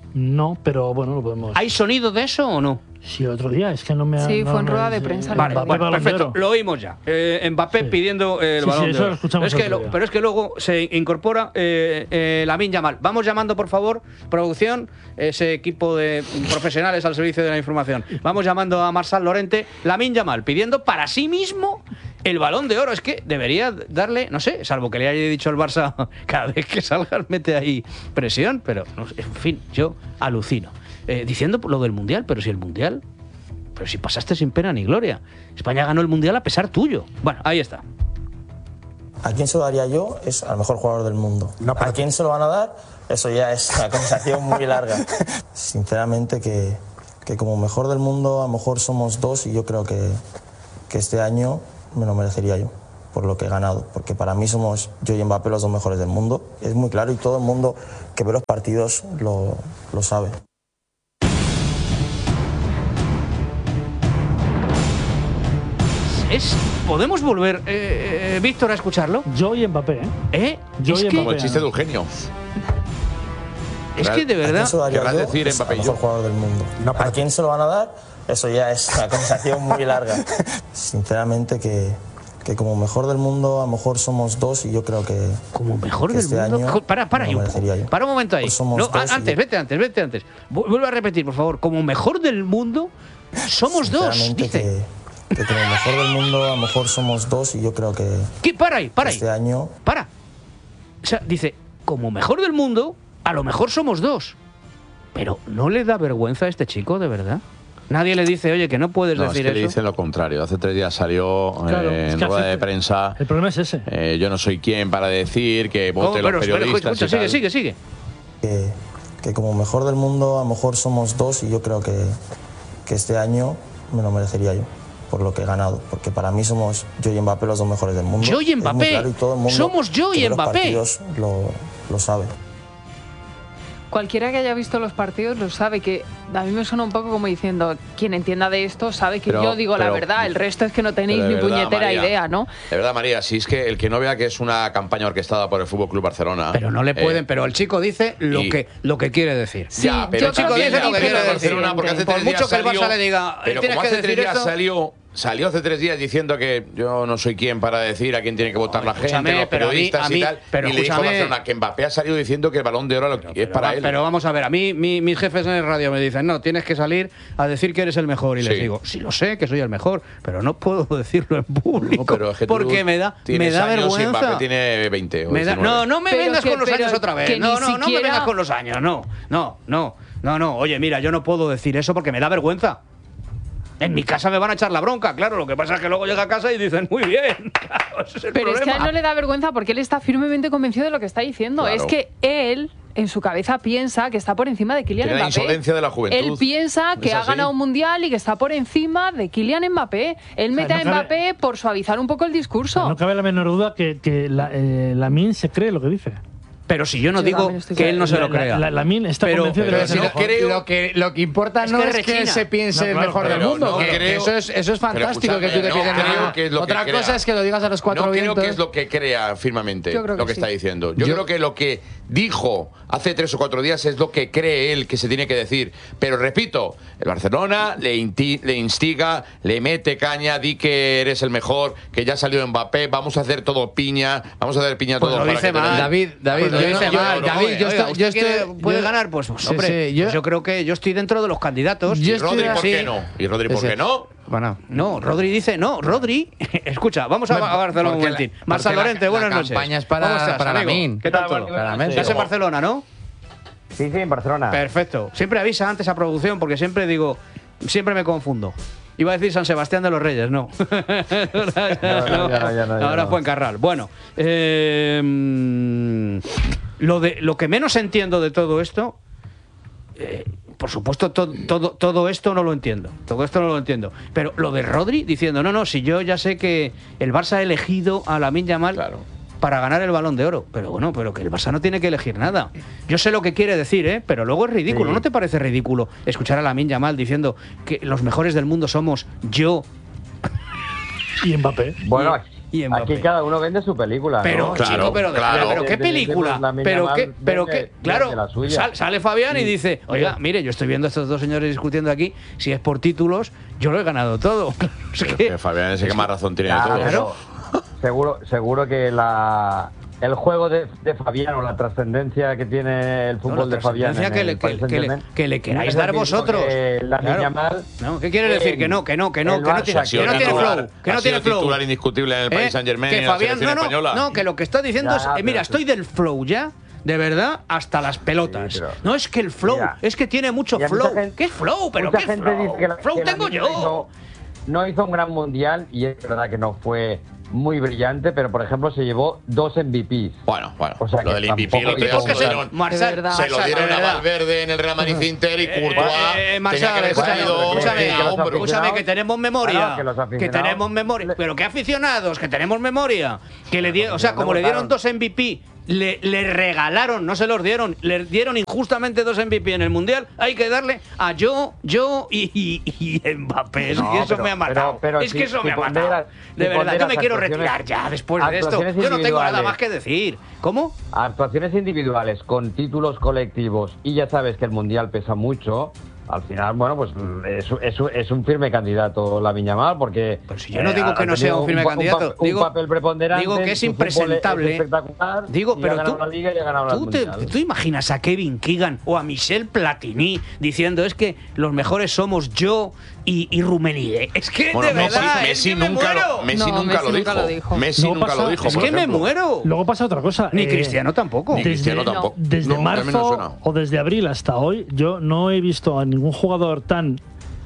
No, pero bueno, lo podemos. ¿Hay sonido de eso o no? Sí, otro día, es que no me ha. Sí, no fue en me- rueda de prensa. Vale, Mbappé bueno, Balón de perfecto, Oro. lo oímos ya. Eh, Mbappé pidiendo eh, el Sí, balón sí, de eso oro. lo escuchamos es que otro lo- día. pero es que luego se incorpora eh, eh, Lamine Yamal. Vamos llamando, por favor, producción, ese equipo de profesionales al servicio de la información. Vamos llamando a Marçal Llorente, Lamine Yamal, pidiendo para sí mismo el balón de oro. Es que debería darle, no sé, salvo que le haya dicho el Barça cada vez que salgas mete ahí presión, pero no sé, en fin, yo alucino. Eh, diciendo lo del Mundial, pero si el Mundial... Pero si pasaste sin pena ni gloria. España ganó el Mundial a pesar tuyo. Bueno, ahí está. ¿A quién se lo daría yo? Es al mejor jugador del mundo. ¿A quién se lo van a dar? Eso ya es una conversación muy larga. Sinceramente que, que como mejor del mundo a lo mejor somos dos y yo creo que, que este año me lo merecería yo por lo que he ganado. Porque para mí somos yo y Mbappé los dos mejores del mundo. Es muy claro y todo el mundo que ve los partidos lo, lo sabe. Es, ¿Podemos volver, eh, eh, Víctor, a escucharlo? Yo y Mbappé, ¿eh? ¿Eh? Yo es y que, Como el chiste de Eugenio. es que de ¿A quién verdad... se lo daría Querrás yo? decir Es Mbappé al y mejor yo. jugador del mundo. ¿A quién se lo van a dar? Eso ya es una conversación muy larga. Sinceramente que, que como mejor del mundo a lo mejor somos dos y yo creo que como mejor que del este mundo. año Jo, para, para me ahí lo un poco. merecería yo. Para un momento ahí. Pues somos No, dos a- y antes, yo- vete antes, vete antes. Vu- Vuelve a repetir, por favor. Como mejor del mundo, somos dos. Sinceramente Dice. que, que como mejor del mundo a lo mejor somos dos y yo creo que ¿Qué? Para ahí, para ahí. este año Para. O sea, dice, como mejor del mundo, a lo mejor somos dos. Pero ¿no le da vergüenza a este chico, de verdad? Nadie le dice, oye, que no puedes No, decir es que le eso. dicen lo contrario. Hace tres días salió Claro, eh, es en que rueda hace- de prensa. El problema es ese. eh, yo no soy quien para decir que ¿Cómo? voten Pero, los pero, periodistas. escucha, y sigue, tal. sigue, sigue. que, que como mejor del mundo a lo mejor somos dos y yo creo que, que este año me lo merecería yo por lo que he ganado, porque para mí somos yo y Mbappé los dos mejores del mundo. Yo y Es muy Mbappé. claro y todo el mundo Somos yo que y ve los Mbappé. partidos lo, lo sabe. Cualquiera que haya visto los partidos lo sabe, que a mí me suena un poco como diciendo, quien entienda de esto sabe que Pero- yo digo la pero- verdad, el resto es que no tenéis Pero de ni verdad, puñetera María, idea, ¿no? De verdad, María, si es que el que no vea que es una campaña orquestada por el Fútbol Club Barcelona. Pero no le pueden, eh, pero el chico dice lo, y- que, lo que quiere decir. Sí, ya, pero yo el chico creo que dice es lo que quiere diferente. decir. Barcelona, porque hace Por tres mucho días que el Barça salió- le diga, pero tienes como que hace tres decir días esto. salió, salió hace tres días diciendo que yo no soy quien para decir a quién tiene que votar la gente, escúchame, los pero a mí- periodistas a mí- y tal. pero y le dijo a escúchame. Barcelona que Mbappé ha salido diciendo que el Balón de Oro lo- es para Va, él. Pero vamos a ver, a mí mi- mis jefes en el radio me dicen, no, tienes que salir a decir que eres el mejor. Y les Sí. digo, sí lo sé, que soy el mejor, pero no puedo decirlo en público. No, pero es que tú porque me da, me tienes da años y vergüenza. Mbappé tiene veinte o Me da- diecinueve. no, no me Pero vengas que- con los pero años otra vez. que No, ni no, no me siquiera- vengas con los años. No, no, no, no, no. Oye, mira, yo no puedo decir eso porque me da vergüenza. En mi casa me van a echar la bronca, claro. Lo que pasa es que luego llega a casa y dicen, muy bien. Claro, ese es el Pero es que a problema. él no le da vergüenza porque él está firmemente convencido de lo que está diciendo. Claro. Es que él, en su cabeza, piensa que está por encima de Kylian Tiene la Mbappé. insolencia de la juventud. Él piensa que Es ha así. ganado un mundial y que está por encima de Kylian Mbappé. Él mete no a cabe- Mbappé por suavizar un poco el discurso. No cabe la menor duda que, que la, eh, Lamine se cree lo que dice. Pero si yo no Yo digo también estoy que él no se La- lo crea. La, la, Lamine está Pero- convencido de pero que es si el no mejor. creo- Lo que, lo que importa Es no que es que rechina. él se piense No, el claro, mejor pero del mundo. no que- que creo- eso es, eso es fantástico Pero que tú te escúchame, pienses. no nada. creo que es lo que Otra crea. cosa es que lo digas a los cuatro No creo vientos. que es lo que crea firmemente Yo creo lo que que sí. está diciendo. Yo, Yo- creo que lo que dijo hace tres o cuatro días es lo que cree él que se tiene que decir. Pero repito, el Barcelona le, inti- le instiga, le mete caña, di que eres el mejor, que ya salió Mbappé, vamos a hacer todo piña, vamos a hacer piña Pues todo lo para dice que te mal. den- David, David, Pues lo yo dice no- yo- mal. David, yo Oiga, estoy- ¿usted yo quiere- estoy- puede yo- ganar, pues, pues, Sí, hombre, sí, yo- pues yo creo que yo estoy dentro de los candidatos. Yo ¿Y Rodri estoy- por sí. qué no? ¿Y Rodri por Ese. qué no? Bueno, No, Rodri dice, no, Rodri, escucha, vamos a, a Barcelona un porque la- momentín. porque Marçal la- Llorente, la buenas noches. campaña es para- ¿Cómo estás, para amigo? Lamine. ¿Qué tal Bueno, todo? claramente. Estás en Barcelona, ¿no? Sí, sí, en Barcelona. Perfecto. Siempre avisa antes a producción porque siempre digo, siempre me confundo. Iba a decir San Sebastián de los Reyes, no. no, ya no, ya no, ya Ahora no. fue en Carral. Bueno, eh, mm, lo, de, lo que menos entiendo de todo esto, eh, por supuesto, to- todo, todo esto no lo entiendo. Todo esto no lo entiendo. Pero lo de Rodri diciendo, no, no, si yo ya sé que el Barça ha elegido a Lamine Yamal Claro. para ganar el Balón de Oro. Pero bueno, pero que el Barça no tiene que elegir nada. Yo sé lo que quiere decir, ¿eh? Pero luego es ridículo. Sí. ¿No te parece ridículo escuchar a Lamine Yamal diciendo que los mejores del mundo somos yo? Y Mbappé. Bueno, y Mbappé. Aquí cada uno vende su película, Pero, ¿no? chico, Claro, pero, claro. pero ¿qué película? Pues la Lamine Pero Yamal qué, pero vende- qué, claro, vende la suya. sal- sale Fabián y Sí. dice, oiga, mire, yo estoy viendo a estos dos señores discutiendo aquí, si es por títulos, yo lo he ganado todo. No sé qué. Que Fabián ese que más razón tiene de Claro, todos. Claro. Seguro, seguro que la el juego de, de Fabián o la trascendencia que tiene el No, fútbol la de Fabián trascendencia en que el le, que, Paris que le, Saint-Germain que le no queráis es dar el mismo vosotros. que Lamine Claro. Yamal No, ¿qué quiere decir? en Que no, que no, que no, el que no Barça, tiene, Ha sido que no tiene titular, flow, que ha no sido tiene flow. titular indiscutible en el Paris ¿Eh? Saint-Germain Que y en la Fabián, selección no, no, española. no, que lo que está diciendo Ya, es, eh, pero mira, sí. estoy del flow ya, de verdad, hasta las pelotas. Sí, pero- no es que el flow, Mira, es que tiene mucho y a mucha flow. gente- ¿Qué es flow? Pero mucha qué gente flow. dice que la- flow que tengo Lamine yo. hizo- no hizo un gran mundial y es verdad que no fue muy brillante, pero por ejemplo se llevó dos M V Ps. Bueno, bueno, O sea lo que del M V P tampoco lo que hizo ya un se lo gran- dieron, Marcel, De verdad. se lo Marcel, dieron de a verdad. Valverde en el Real Madrid Inter y Eh, Courtois eh, tenía Marcial, que haber escúchame, salido escúchame, que los escúchame, aficionados- que tenemos memoria, Claro, que los que aficionados- tenemos memoria, pero qué aficionados, que tenemos memoria, que le dieron, o sea, como le dieron dos M V P, le, le regalaron, no se los dieron, le dieron injustamente dos M V P en el mundial, hay que darle a yo, yo y, y, y Mbappé, es No, que eso pero- me ha matado, pero- pero es si- que eso si me ha ponderas- matado, si de verdad, yo ponderas me quiero actuaciones- retirar ya después de esto, actuaciones yo no tengo nada individuales. más que decir, ¿cómo? Actuaciones individuales con títulos colectivos y ya sabes que el mundial pesa mucho. Al final, bueno, pues es, es, es un firme candidato Lamine Yamal porque. Pero si yo no digo que no sea un firme pa- candidato, pa- digo- un papel preponderante. digo que es su fútbol impresentable. es espectacular. Digo, y pero ha ganado tú- la Liga y ha ganado ¿Tú el te, mundial. ¿Tú imaginas a Kevin Keegan o a Michel Platini diciendo es que los mejores somos yo y, y Rummenigge? Es que Bueno, de Messi, verdad, Messi es que me nunca, muero. lo, Messi No, nunca, Messi lo, nunca dijo. lo dijo. Messi Luego nunca pasa- lo dijo. Es por que me ejemplo. muero. Luego pasa otra cosa. Ni eh, Cristiano tampoco. Ni Cristiano desde, tampoco. desde No, a mí no me marzo suena. o desde abril hasta hoy, yo no he visto a ningún jugador tan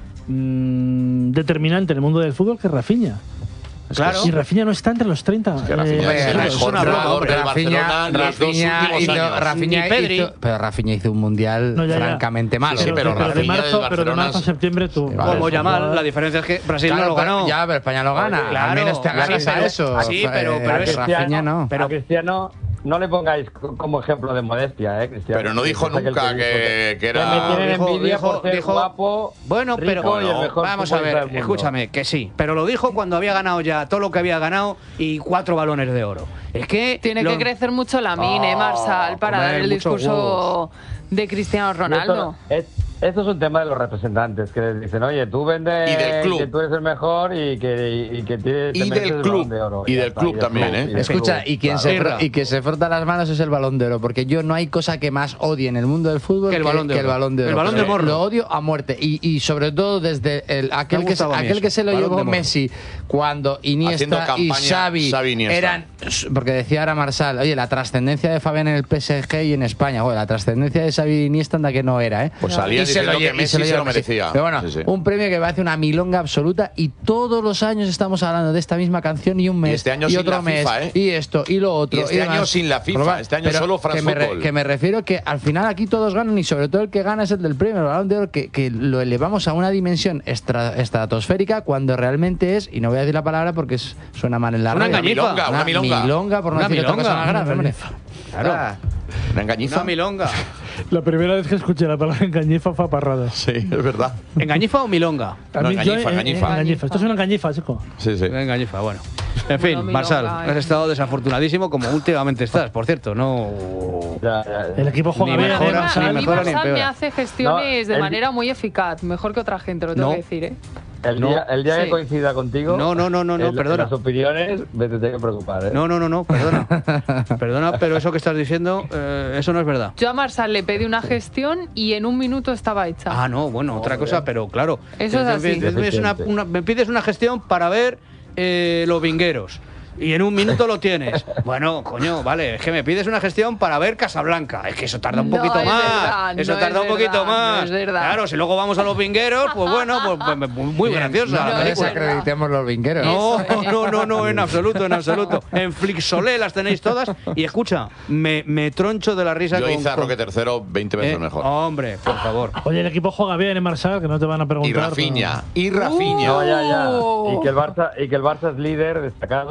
mm, determinante en el mundo del fútbol que Rafinha. Claro. Y Rafinha no está entre los treinta. Que Rafinha eh, es el claro, mejor una broma, jugador hombre. del Barcelona en los dos Rafinha últimos hizo, años. Rafinha Ni Pedri. hizo- pero Rafinha hizo un mundial No, ya, ya. francamente malo. Sí, sí, pero de Rafinha marzo, del pero de Barcelona marzo a es- septiembre tú. Sí, vale, Como es Yamal, jugador- la diferencia es que Brasil Claro, no lo pero- ganó. Ya, pero España lo gana. Claro, Al menos te sí, agarras pero- a eso. sí, pero- Eh, pero es- Rafinha no. Pero- a Cristiano no le pongáis co- como ejemplo de modestia, ¿eh, Cristiano? Pero no dijo Es aquel nunca dijo que- que era- me tienen Dijo- envidia dijo- por ser dijo- guapo, Bueno, rico pero y el mejor vamos a futbolista ver, del mundo. escúchame, que sí, pero lo dijo cuando había ganado ya todo lo que había ganado y cuatro balones de oro. Es que Tiene lo- que crecer mucho Lamine, Oh, Marsal, para comer dar el muchos discurso de Cristiano Y esto, Ronaldo. es, esto es un tema de los representantes que les dicen, oye, tú vendes Y del club. que tú eres el mejor y que, y, y que tienes Y del club. de oro. Y ya del está, club del también, club, ¿eh? y del Escucha, club, y quien, claro. se Irra. fro- y que se frota las manos es el Balón de Oro, porque yo no hay cosa que más odie en el mundo del fútbol Que el Balón de que el Oro. Balón de Oro. El Balón de Lo- Morro. Lo odio a muerte. Y, y sobre todo desde el, aquel, Me ha que, se- gustado a mí aquel eso. que se lo Balón de llevó Morro. Messi cuando Haciendo Iniesta y campaña Xavi, Xavi, Iniesta. eran... Porque decía ahora Marsal, oye, la trascendencia de Fabián en el P S G y en España, oye, la trascendencia de Xavi y Iniesta anda que no era, ¿eh? Pues salía Y se diciendo lo que lle- y Messi se lleva lo Messi. merecía. Pero bueno, Sí, sí. un premio que me hace una milonga absoluta y todos los años estamos hablando de esta misma canción y un mes Y este año sin otro la mes FIFA, ¿eh? y esto y lo otro Y este demás. año sin la FIFA, Pero, este año pero solo France que me, re- Football. que me refiero que al final aquí todos ganan y sobre todo el que gana es el del premio, el Balón de Oro, que, que lo elevamos a una dimensión estra- estratosférica cuando realmente es, y no voy a decir la palabra porque es- suena mal en la Una radio. engañifa. milonga, una milonga. por no Una decir otra cosa milonga. más grave, hombre. Claro. Ah, Una engañifa. Una milonga. La primera vez que escuché la palabra engañifa fue a parradas. Sí, es verdad. ¿Engañifa o milonga? A No, mí, yo, engañifa, eh, engañifa. engañifa. Esto es una engañifa, chico. Sí, sí. Engañifa, bueno. En fin, Bueno, Marsal, milonga, has eh. estado desafortunadísimo como últimamente estás, por cierto, no... Ya, ya, ya. El equipo juega Ni bien. mejora, además, ni a ¿sabes? mí mejora ni Marsal me empeora. hace gestiones No, de el- manera muy eficaz, mejor que otra gente, lo tengo No. que decir, ¿eh? El No. día, el día Sí. que coincida contigo. No, no, no, no, no, en- perdona. en las opiniones me te tengo que preocupar, ¿eh? No, no, no, no, perdona. Perdona, pero eso que estás diciendo, eh, eso no es verdad. Yo a Marsal le pedí una gestión y en un minuto estaba hecha. Ah, no, bueno, otra cosa, pero claro. Eso es me así. pides- me pides una- una- me pides una gestión para ver eh, los vingueros. Y en un minuto lo tienes. Bueno, coño, vale, es que me pides una gestión para ver Casablanca. Es que eso tarda un No poquito es más. verdad, eso no tarda es un poquito verdad, más. no es verdad. Claro, si luego vamos a los vingueros, pues bueno, pues, pues, muy, muy bien, graciosa. No, la no película. desacreditemos los vingueros. No, Eso es. no, no, no, en absoluto, en absoluto. En Flixolé las tenéis todas. Y escucha, me, me troncho de la risa Yo con. hice a con- Roque tercero veinte veces eh, mejor. Hombre, por favor. Oye, el equipo juega bien en Marsal, que no te van a preguntar. Y Rafinha. Y Uh. Rafinha. No, ya, ya. Oh. Y que el Barça, y que el Barça es líder destacado.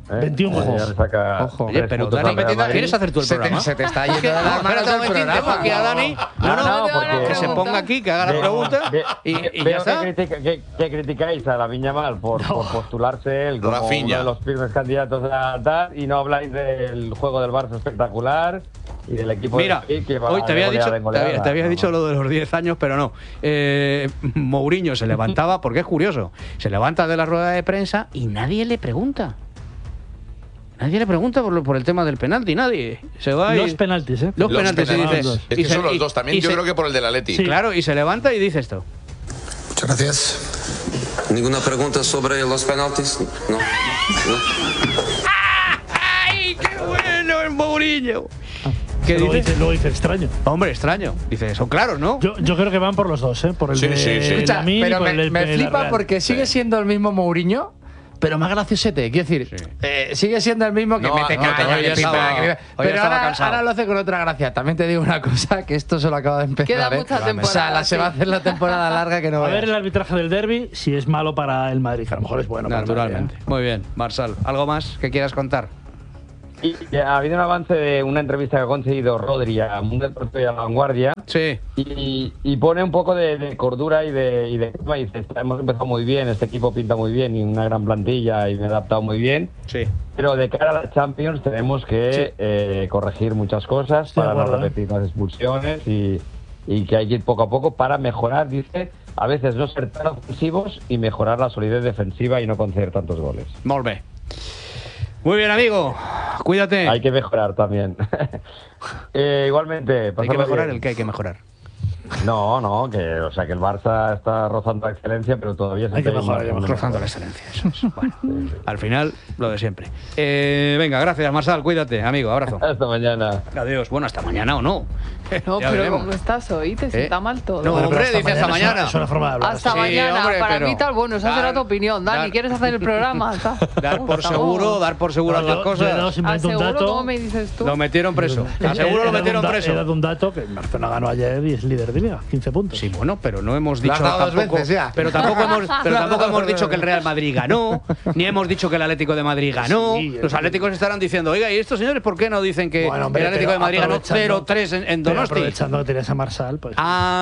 veintiún goles. Ojo. Oye, pero Dani, ¿quieres hacer tú el Se te- programa? se te está yendo de las manos Espérate un el momentito, programa. aquí a Dani. No, no, No, porque- que se ponga aquí, que haga la Ve- pregunta ve- y, ve- y ya veo está. que, critica- que- que criticáis a Lamine Yamal por, por postularse él como Rafinha. uno de los firmes candidatos a tal y no habláis del juego del Barça espectacular y del equipo Mira, de Madrid que va hoy te de había goleada dicho, en te goleada. había, te había No, dicho lo de los diez años, pero no. Eh, Mourinho se levantaba, porque es curioso, se levanta de la rueda de prensa y nadie le pregunta. Nadie le pregunta por, lo- por el tema del penalti, nadie. Se va y- Los penaltis, ¿eh? Los Los penaltis, y penaltis. dice- Es y que se- son los y- dos también. y Yo se- creo que por el del Atleti. Sí, claro, y se levanta y dice esto. Muchas gracias. ¿Ninguna pregunta sobre los penaltis? No. ¡Ay, qué bueno el Mourinho! ¿Qué Luego dice? dice, luego dice extraño. Hombre, extraño. Dice, son claros, ¿no? Yo, yo creo que van por los dos, ¿eh? Por el Sí, de sí, sí. Escucha, Lamine y pero por me, el del me de la flipa Real. porque sigue siendo el mismo Mourinho, pero más graciosete. Quiero decir, eh, sigue siendo el mismo que No, mete no, caña, hoy que estaba- pipa, que- hoy pero estaba ahora, cansado. ahora lo hace con otra gracia. También te digo una cosa, que esto solo acaba de empezar. Queda ¿eh? mucha O sea, temporada, la, se va a sí. hacer la temporada larga que no A ver veas. el arbitraje del derby, si es malo para el Madrid, que a lo mejor es bueno para el Madrid, Naturalmente. Muy bien, Marsal. ¿Algo más que quieras contar? Y ha habido un avance de una entrevista que ha conseguido Rodri a Mundo Deportivo y a La Vanguardia. Sí. Y, y pone un poco de, de cordura y de, y de calma y dice, hemos empezado muy bien, este equipo pinta muy bien y una gran plantilla y me he adaptado muy bien. Sí. Pero de cara a la Champions tenemos que Sí. eh, corregir muchas cosas Estoy de para no acuerdo, ¿eh? repetir las expulsiones y, y que hay que ir poco a poco para mejorar, dice, a veces no ser tan ofensivos y mejorar la solidez defensiva y no conceder tantos goles. Molt bé. Muy bien, amigo. Cuídate. Hay que mejorar también. Eh, igualmente, Hay que pasarlo mejorar bien. el que hay que mejorar. No, no, que o sea que el Barça está rozando la excelencia, pero todavía se Hay que puede ir mejorar, más, hay que más, mejorar. Rozando la excelencia. Eso es. Bueno, al final, lo de siempre. Eh, venga, gracias, Marsal. Cuídate, amigo. Abrazo. Hasta mañana. Adiós. Bueno, hasta mañana o no. No, Ya pero veremos. ¿cómo estás hoy? Te sienta mal todo. No, Bueno, pero hombre, hasta dice hasta mañana es una- mañana. es una forma de hablar. Hasta Sí, mañana. hombre, Para pero mí tal, bueno, esa dar- será tu opinión. Dani, dar- ¿quieres hacer el programa? Está- Dar por Estamos- seguro, dar por seguro No, las yo- cosas. yo he dado simplemente un ¿Aseguro? dato. ¿Cómo me dices tú? Lo metieron preso. Aseguro lo He dado metieron un da- preso. He dado un dato que el Barcelona ganó ayer y es líder de liga, quince puntos. Sí, bueno, pero no hemos Lo dicho has dado dos tampoco, veces ya. pero tampoco hemos, pero Lo has tampoco dado hemos dos dicho que el veces. Real Madrid ganó, ni hemos dicho que el Atlético de Madrid ganó. Sí, Los sí. atléticos estarán diciendo, oiga, ¿y estos señores por qué no dicen que Bueno, hombre, el Atlético pero de Madrid ganó aprovechando- cero tres en, en Pero Donosti? aprovechando que tenías a Marsal, pues.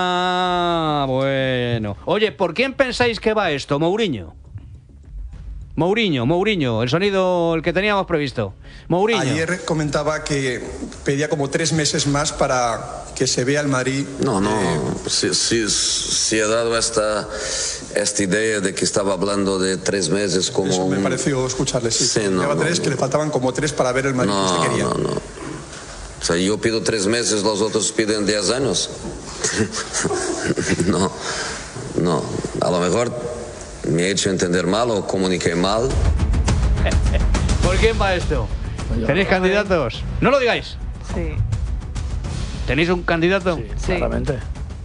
Ah, bueno. Oye, ¿por quién pensáis que va esto, Mourinho? Mourinho, Mourinho, el sonido el que teníamos previsto. Mourinho. Ayer comentaba que pedía como tres meses más para que se vea el Madrid. No, no, si, si, si he dado esta, esta idea de que estaba hablando de tres meses como... Eso me un- pareció escucharle, sí. Sí, no, Lleva no, tres, no. que le faltaban como tres para ver el Madrid que No, usted quería. no, no. O sea, yo pido tres meses, los otros piden diez años. No, no. A lo mejor me he hecho entender mal o comuniqué mal. ¿Por quién va esto? ¿Tenéis candidatos? No lo digáis. Sí. ¿Tenéis un candidato? Sí. Claramente.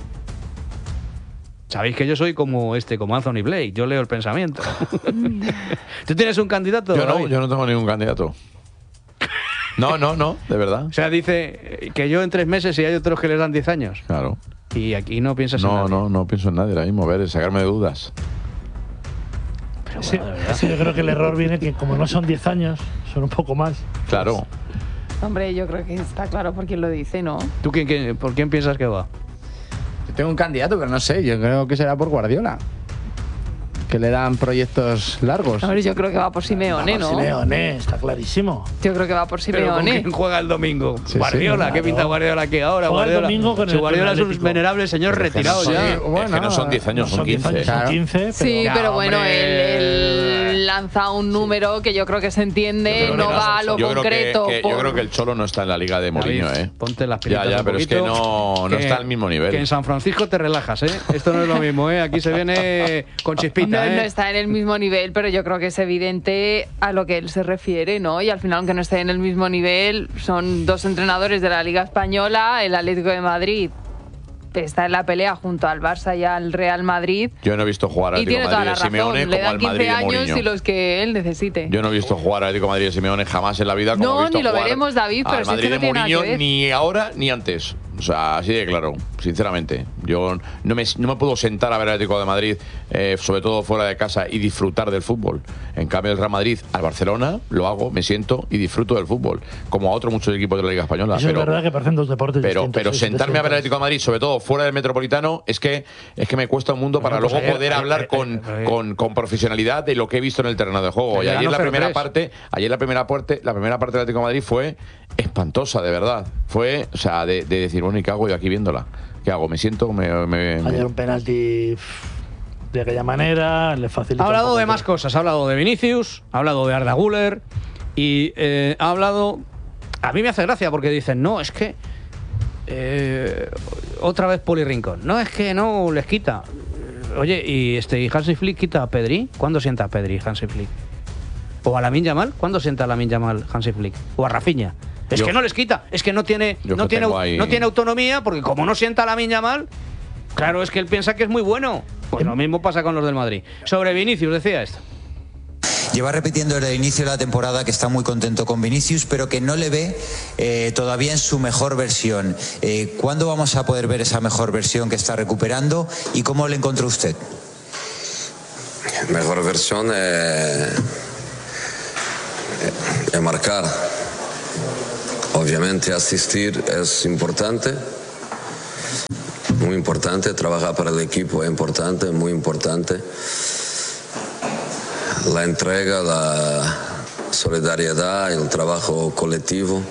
Sabéis que yo soy como este, como Anthony Blake. Yo leo el pensamiento. ¿Tú tienes un candidato? Yo no, David? yo no tengo ningún candidato. No, no, no, de verdad. O sea, dice que yo en tres meses y hay otros que les dan diez años. Claro. Y aquí no piensas en No, nadie. no, no pienso en nadie ahora mismo. A ver, sacarme de dudas. Sí, sí, yo creo que el error viene que como no son diez años, son un poco más. Claro. Hombre, yo creo que está claro por quién lo dice, ¿no? ¿Tú quién, quién- por quién piensas que va? Yo tengo un candidato, pero no sé, yo creo que será por Guardiola. Que le dan proyectos largos. Hombre, yo creo que va por Simeone, ¿no? Simeone, está clarísimo. Yo creo que va por ¿Pero con Simeone. quién juega el domingo? Sí, Guardiola, sí, ¿qué claro. pinta Guardiola aquí ahora? Juega el Guardiola, domingo con Si el- Guardiola con es el un Atlético. venerable señor Pero es que retirado no ya. son- es que no son diez años, No son diez quince. años, son Claro. quince. Pero Sí, Ya, pero bueno, hombre. él, él lanza un número que yo creo que se entiende, Yo creo no que va a lo Yo creo que, concreto. que- yo por- creo que el Cholo no está en la liga de Mourinho, David, ¿eh? Ponte las Ya, pilitas ya, un pero es que poquito, no, no que- está al mismo nivel. Que en San Francisco te relajas, ¿eh? Esto no es lo mismo, ¿eh? Aquí se viene con chispita, No, ¿eh? no está en el mismo nivel, pero yo creo que es evidente a lo que él se refiere, ¿no? Y al final, aunque no esté en el mismo nivel, son dos entrenadores de la Liga Española, el Atlético de Madrid está en la pelea junto al Barça y al Real Madrid. Yo no he visto jugar al Y Atlético tiene de toda Madrid la de Simeone razón, le como dan al Madrid quince de años Mourinho. y los que él necesite. Yo no he visto jugar al Atlético de Madrid de Simeone jamás en la vida. Como No, he visto ni lo jugar veremos, David, pero al si es que Madrid no de tiene nada que Mourinho ver. ni ahora ni antes. O sea, así de claro, sinceramente. Yo no me, no me puedo sentar a ver al Atlético de Madrid, eh, sobre todo fuera de casa, y disfrutar del fútbol. En cambio, el Real Madrid al Barcelona lo hago, me siento y disfruto del fútbol, como a otros muchos equipos de la Liga Española. Eso pero, es verdad que parecen dos deportes pero, distintos. pero sí, sentarme a ver al distintos. Atlético de Madrid, sobre todo fuera del Metropolitano, es que es que me cuesta un mundo para Bueno, pues luego ayer- poder ayer- hablar ayer- con, ayer- con, con profesionalidad de lo que he visto en el terreno de juego. Pero Y ayer ganó la cero primera tres. parte, ayer la primera parte, la primera parte del Atlético de Madrid fue espantosa, de verdad. Fue, o sea, de, de decir, bueno, ¿y qué hago yo aquí viéndola? ¿Qué hago? ¿Me siento? ¿Me, me, me- Ayer un penalti de aquella manera, le facilita. Ha un hablado poco de el más cosas. Ha hablado de Vinicius, ha hablado de Arda Güler y eh, ha hablado... A mí me hace gracia porque dicen, no, es que... eh, otra vez Poli Rincón. No, es que no les quita. Oye, ¿y este y Hansi Flick quita a Pedri? ¿Cuándo sienta a Pedri Hansi Flick? ¿O a Lamine Yamal? ¿Cuándo sienta a Lamine Yamal Hansi Flick? ¿O a Rafinha? Es Yo- que no les quita. Es que no tiene, Yo no que tiene, tengo ahí- no tiene autonomía porque como no sienta a Lamine Yamal, claro, es que él piensa que es muy bueno. Pues lo mismo pasa con los del Madrid. Sobre Vinicius decía esto. Lleva repitiendo desde el inicio de la temporada que está muy contento con Vinicius, pero que no le ve eh, todavía en su mejor versión. Eh, ¿Cuándo vamos a poder ver esa mejor versión que está recuperando y cómo le encontró usted? Mejor versión es, es marcar. Obviamente asistir es importante, muy importante, trabajar para el equipo es importante, muy importante. La entrega, la solidaridad, el trabajo colectivo,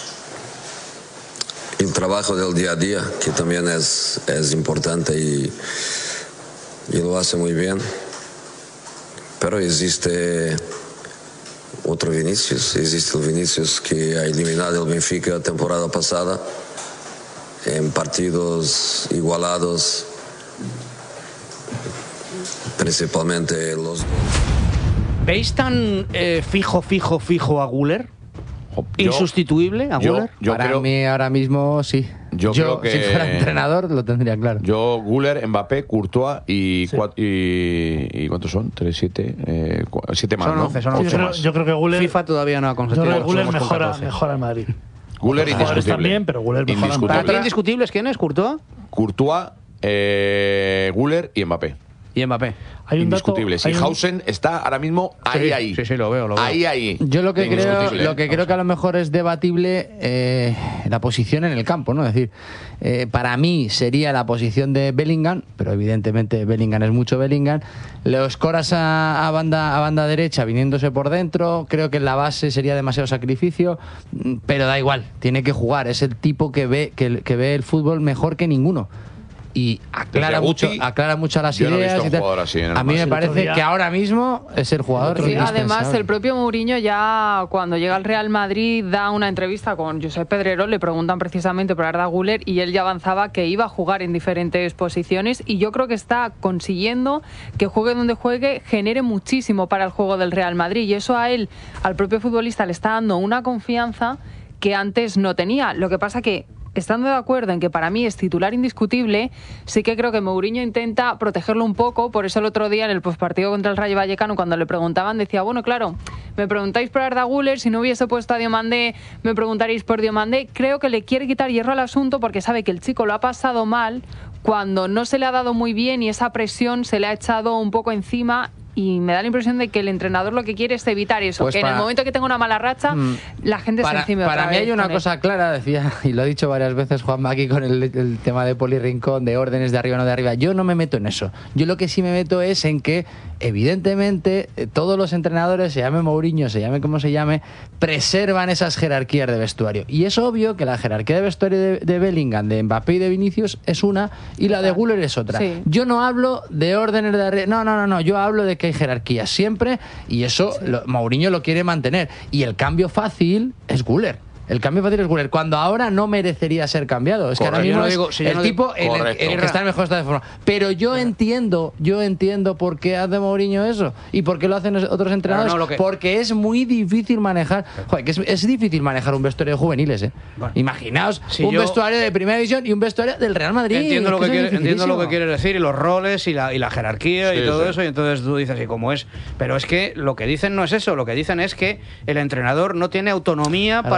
el trabajo del día a día, que también es, es importante y, y lo hace muy bien. Pero existe otro Vinicius, existe el Vinicius que ha eliminado el Benfica la temporada pasada en partidos igualados, principalmente los... ¿Veis tan eh, fijo, fijo, fijo a Güler? ¿Insustituible a yo- Güler? yo Para creo- mí ahora mismo sí. Yo creo que- si fuera entrenador, lo tendría claro. Yo, Güler, Mbappé, Courtois y, cua- y, y ¿cuántos son? ¿Tres, siete? Eh, cua- siete más, Son ¿no? once, son Ocho once. Yo creo, más. yo creo que Güler, FIFA todavía no ha yo consentido. creo que Güler somos con mejora, catorce. mejora al Madrid. Güler Los jugadores indiscutible. también, pero Güler mejora al ¿Para Indiscutible. ti indiscutibles quién es? ¿Courtois? Courtois, eh, Güler y Mbappé. Y Mbappé. Hay un dato- Indiscutibles. hay Y un- Hausen está ahora mismo ahí, Sí, ahí. sí, sí, lo veo, lo veo. Ahí, ahí. Yo lo que creo, Indiscutible. lo que creo que a lo mejor es debatible eh, la posición en el campo, ¿no? Es decir, eh, para mí sería la posición de Bellingham, pero evidentemente Bellingham es mucho Bellingham. Los coras a, a banda a banda derecha viniéndose por dentro, creo que en la base sería demasiado sacrificio, mm, pero da igual, tiene que jugar. Es el tipo que ve que, que ve el fútbol mejor que ninguno. Y aclara Desde mucho, Guti, aclara mucho las yo no he ideas. visto y un tal. jugador así en el a mí me Barça. El otro parece día- que ahora mismo es el jugador. Sí, además, indispensable. el propio Mourinho ya cuando llega al Real Madrid da una entrevista con Josep Pedrerol, le preguntan precisamente por Arda Güler y él ya avanzaba que iba a jugar en diferentes posiciones y yo creo que está consiguiendo que juegue donde juegue, genere muchísimo para el juego del Real Madrid y eso a él, al propio futbolista, le está dando una confianza que antes no tenía. Lo que pasa que estando de acuerdo en que para mí es titular indiscutible, sí que creo que Mourinho intenta protegerlo un poco, por eso el otro día en el postpartido contra el Rayo Vallecano, cuando le preguntaban, decía, bueno, claro, me preguntáis por Arda Güler, si no hubiese puesto a Diomandé, me preguntaréis por Diomandé. Creo que le quiere quitar hierro al asunto porque sabe que el chico lo ha pasado mal cuando no se le ha dado muy bien y esa presión se le ha echado un poco encima. Y me da la impresión de que el entrenador lo que quiere es evitar eso, Pues que en para- el momento que tenga una mala racha, Mm. la gente se Para, encime para otra mí vez hay una con él. cosa clara, decía, y lo ha dicho varias veces Juan aquí con el, el tema de Poli Rincón, de órdenes de arriba no de arriba. Yo no me meto en eso. Yo lo que sí me meto es en que, evidentemente, eh, todos los entrenadores, se llame Mourinho, se llame como se llame, preservan esas jerarquías de vestuario. Y es obvio que la jerarquía de vestuario de, de Bellingham, de Mbappé y de Vinicius es una y la de Güler es otra. Sí. Yo no hablo de órdenes de arriba. No, no, no, no. Yo hablo de que hay jerarquías siempre y eso lo- Mourinho lo quiere mantener. Y el cambio fácil es Güler. El cambio fácil es Güler, cuando ahora no merecería ser cambiado. Es que ahora Correcto. mismo Yo no es digo- si yo el no tipo digo- en el, Correcto. en el que está en mejor estado de forma. Pero yo entiendo, yo entiendo por qué hace Mourinho eso y por qué lo hacen otros entrenadores. no, lo que- Porque es muy difícil manejar. Joder, que es, es difícil manejar un vestuario de juveniles, ¿eh? Bueno. Imaginaos Si un yo- vestuario de primera división y un vestuario del Real Madrid. Entiendo Es lo que, eso es quiere, entiendo lo que dificilísimo. quieres decir y los roles y la, y la jerarquía Sí, y todo sí. eso, y entonces tú dices, ¿y cómo es? Pero es que lo que dicen no es eso, lo que dicen es que el entrenador no tiene autonomía Claro, para sustituir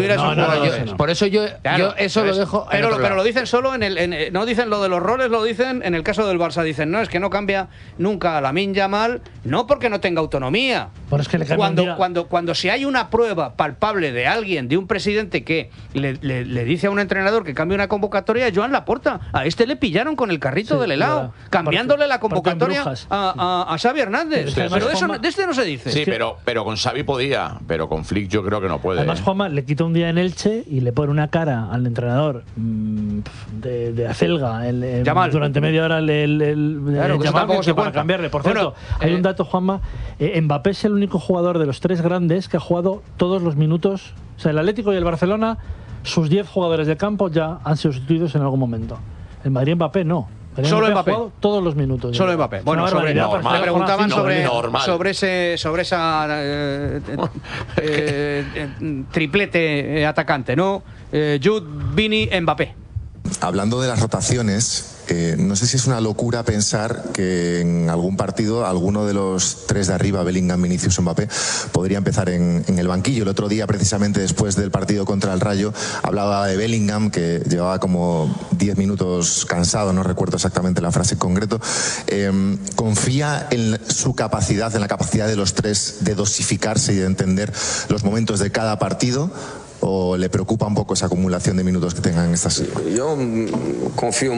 incluir a esos no, no, jugadores. yo- por eso yo, Claro, yo eso pero lo es- dejo. en Pero, otro lo- pero lado. lo dicen solo en el. en- no dicen lo de los roles, lo dicen en el caso del Barça. Dicen, no, es que no cambia nunca a Lamine Yamal, no porque no tenga autonomía. Bueno, es que le cambia un cuando, día- cuando, cuando si hay una prueba palpable de alguien, de un presidente que le, le- le dice a un entrenador que cambie una convocatoria, Joan Laporta. A este le pillaron con el carrito Sí, del helado, verdad. cambiándole la Porque- porque en convocatoria Brujas. a, a, a Xavi Hernández. Sí, Pero además, de, eso, Juanma- de este no se dice. Sí, pero, pero con Xavi podía, pero con Flick yo creo que no puede. Además, ¿eh? Juanma le quita un día en Elche y le pone una cara al entrenador mm, de, de acelga el, el- Yamal. durante media hora el, el, el- Claro, el que eso Yamal, tampoco que se para cuenta. cambiarle. Por Bueno, cierto, hay eh, un dato, Juanma. Eh, Mbappé es el único jugador de los tres grandes que ha jugado todos los minutos. O sea, el Atlético y el Barcelona, sus diez jugadores de campo ya han sido sustituidos en algún momento. El Madrid Mbappé no. El Solo ha Mbappé. jugado todos los minutos. Solo Mbappé. Es Bueno, una sobre, barbaridad, normal, para le hacer una preguntaban jornada sobre, cinco. normal. sobre ese sobre esa eh, eh, eh, triplete eh, atacante, ¿no? Eh, Jude, Vini, Mbappé. Hablando de las rotaciones, eh, no sé si es una locura pensar que en algún partido alguno de los tres de arriba, Bellingham, Vinicius, Mbappé, podría empezar en, en el banquillo. El otro día, precisamente después del partido contra el Rayo, hablaba de Bellingham, que llevaba como diez minutos cansado, no recuerdo exactamente la frase en concreto. Eh, ¿Confía en su capacidad, en la capacidad de los tres de dosificarse y de entender los momentos de cada partido? ¿O le preocupa un poco esa acumulación de minutos que tengan estas? Yo mm, confío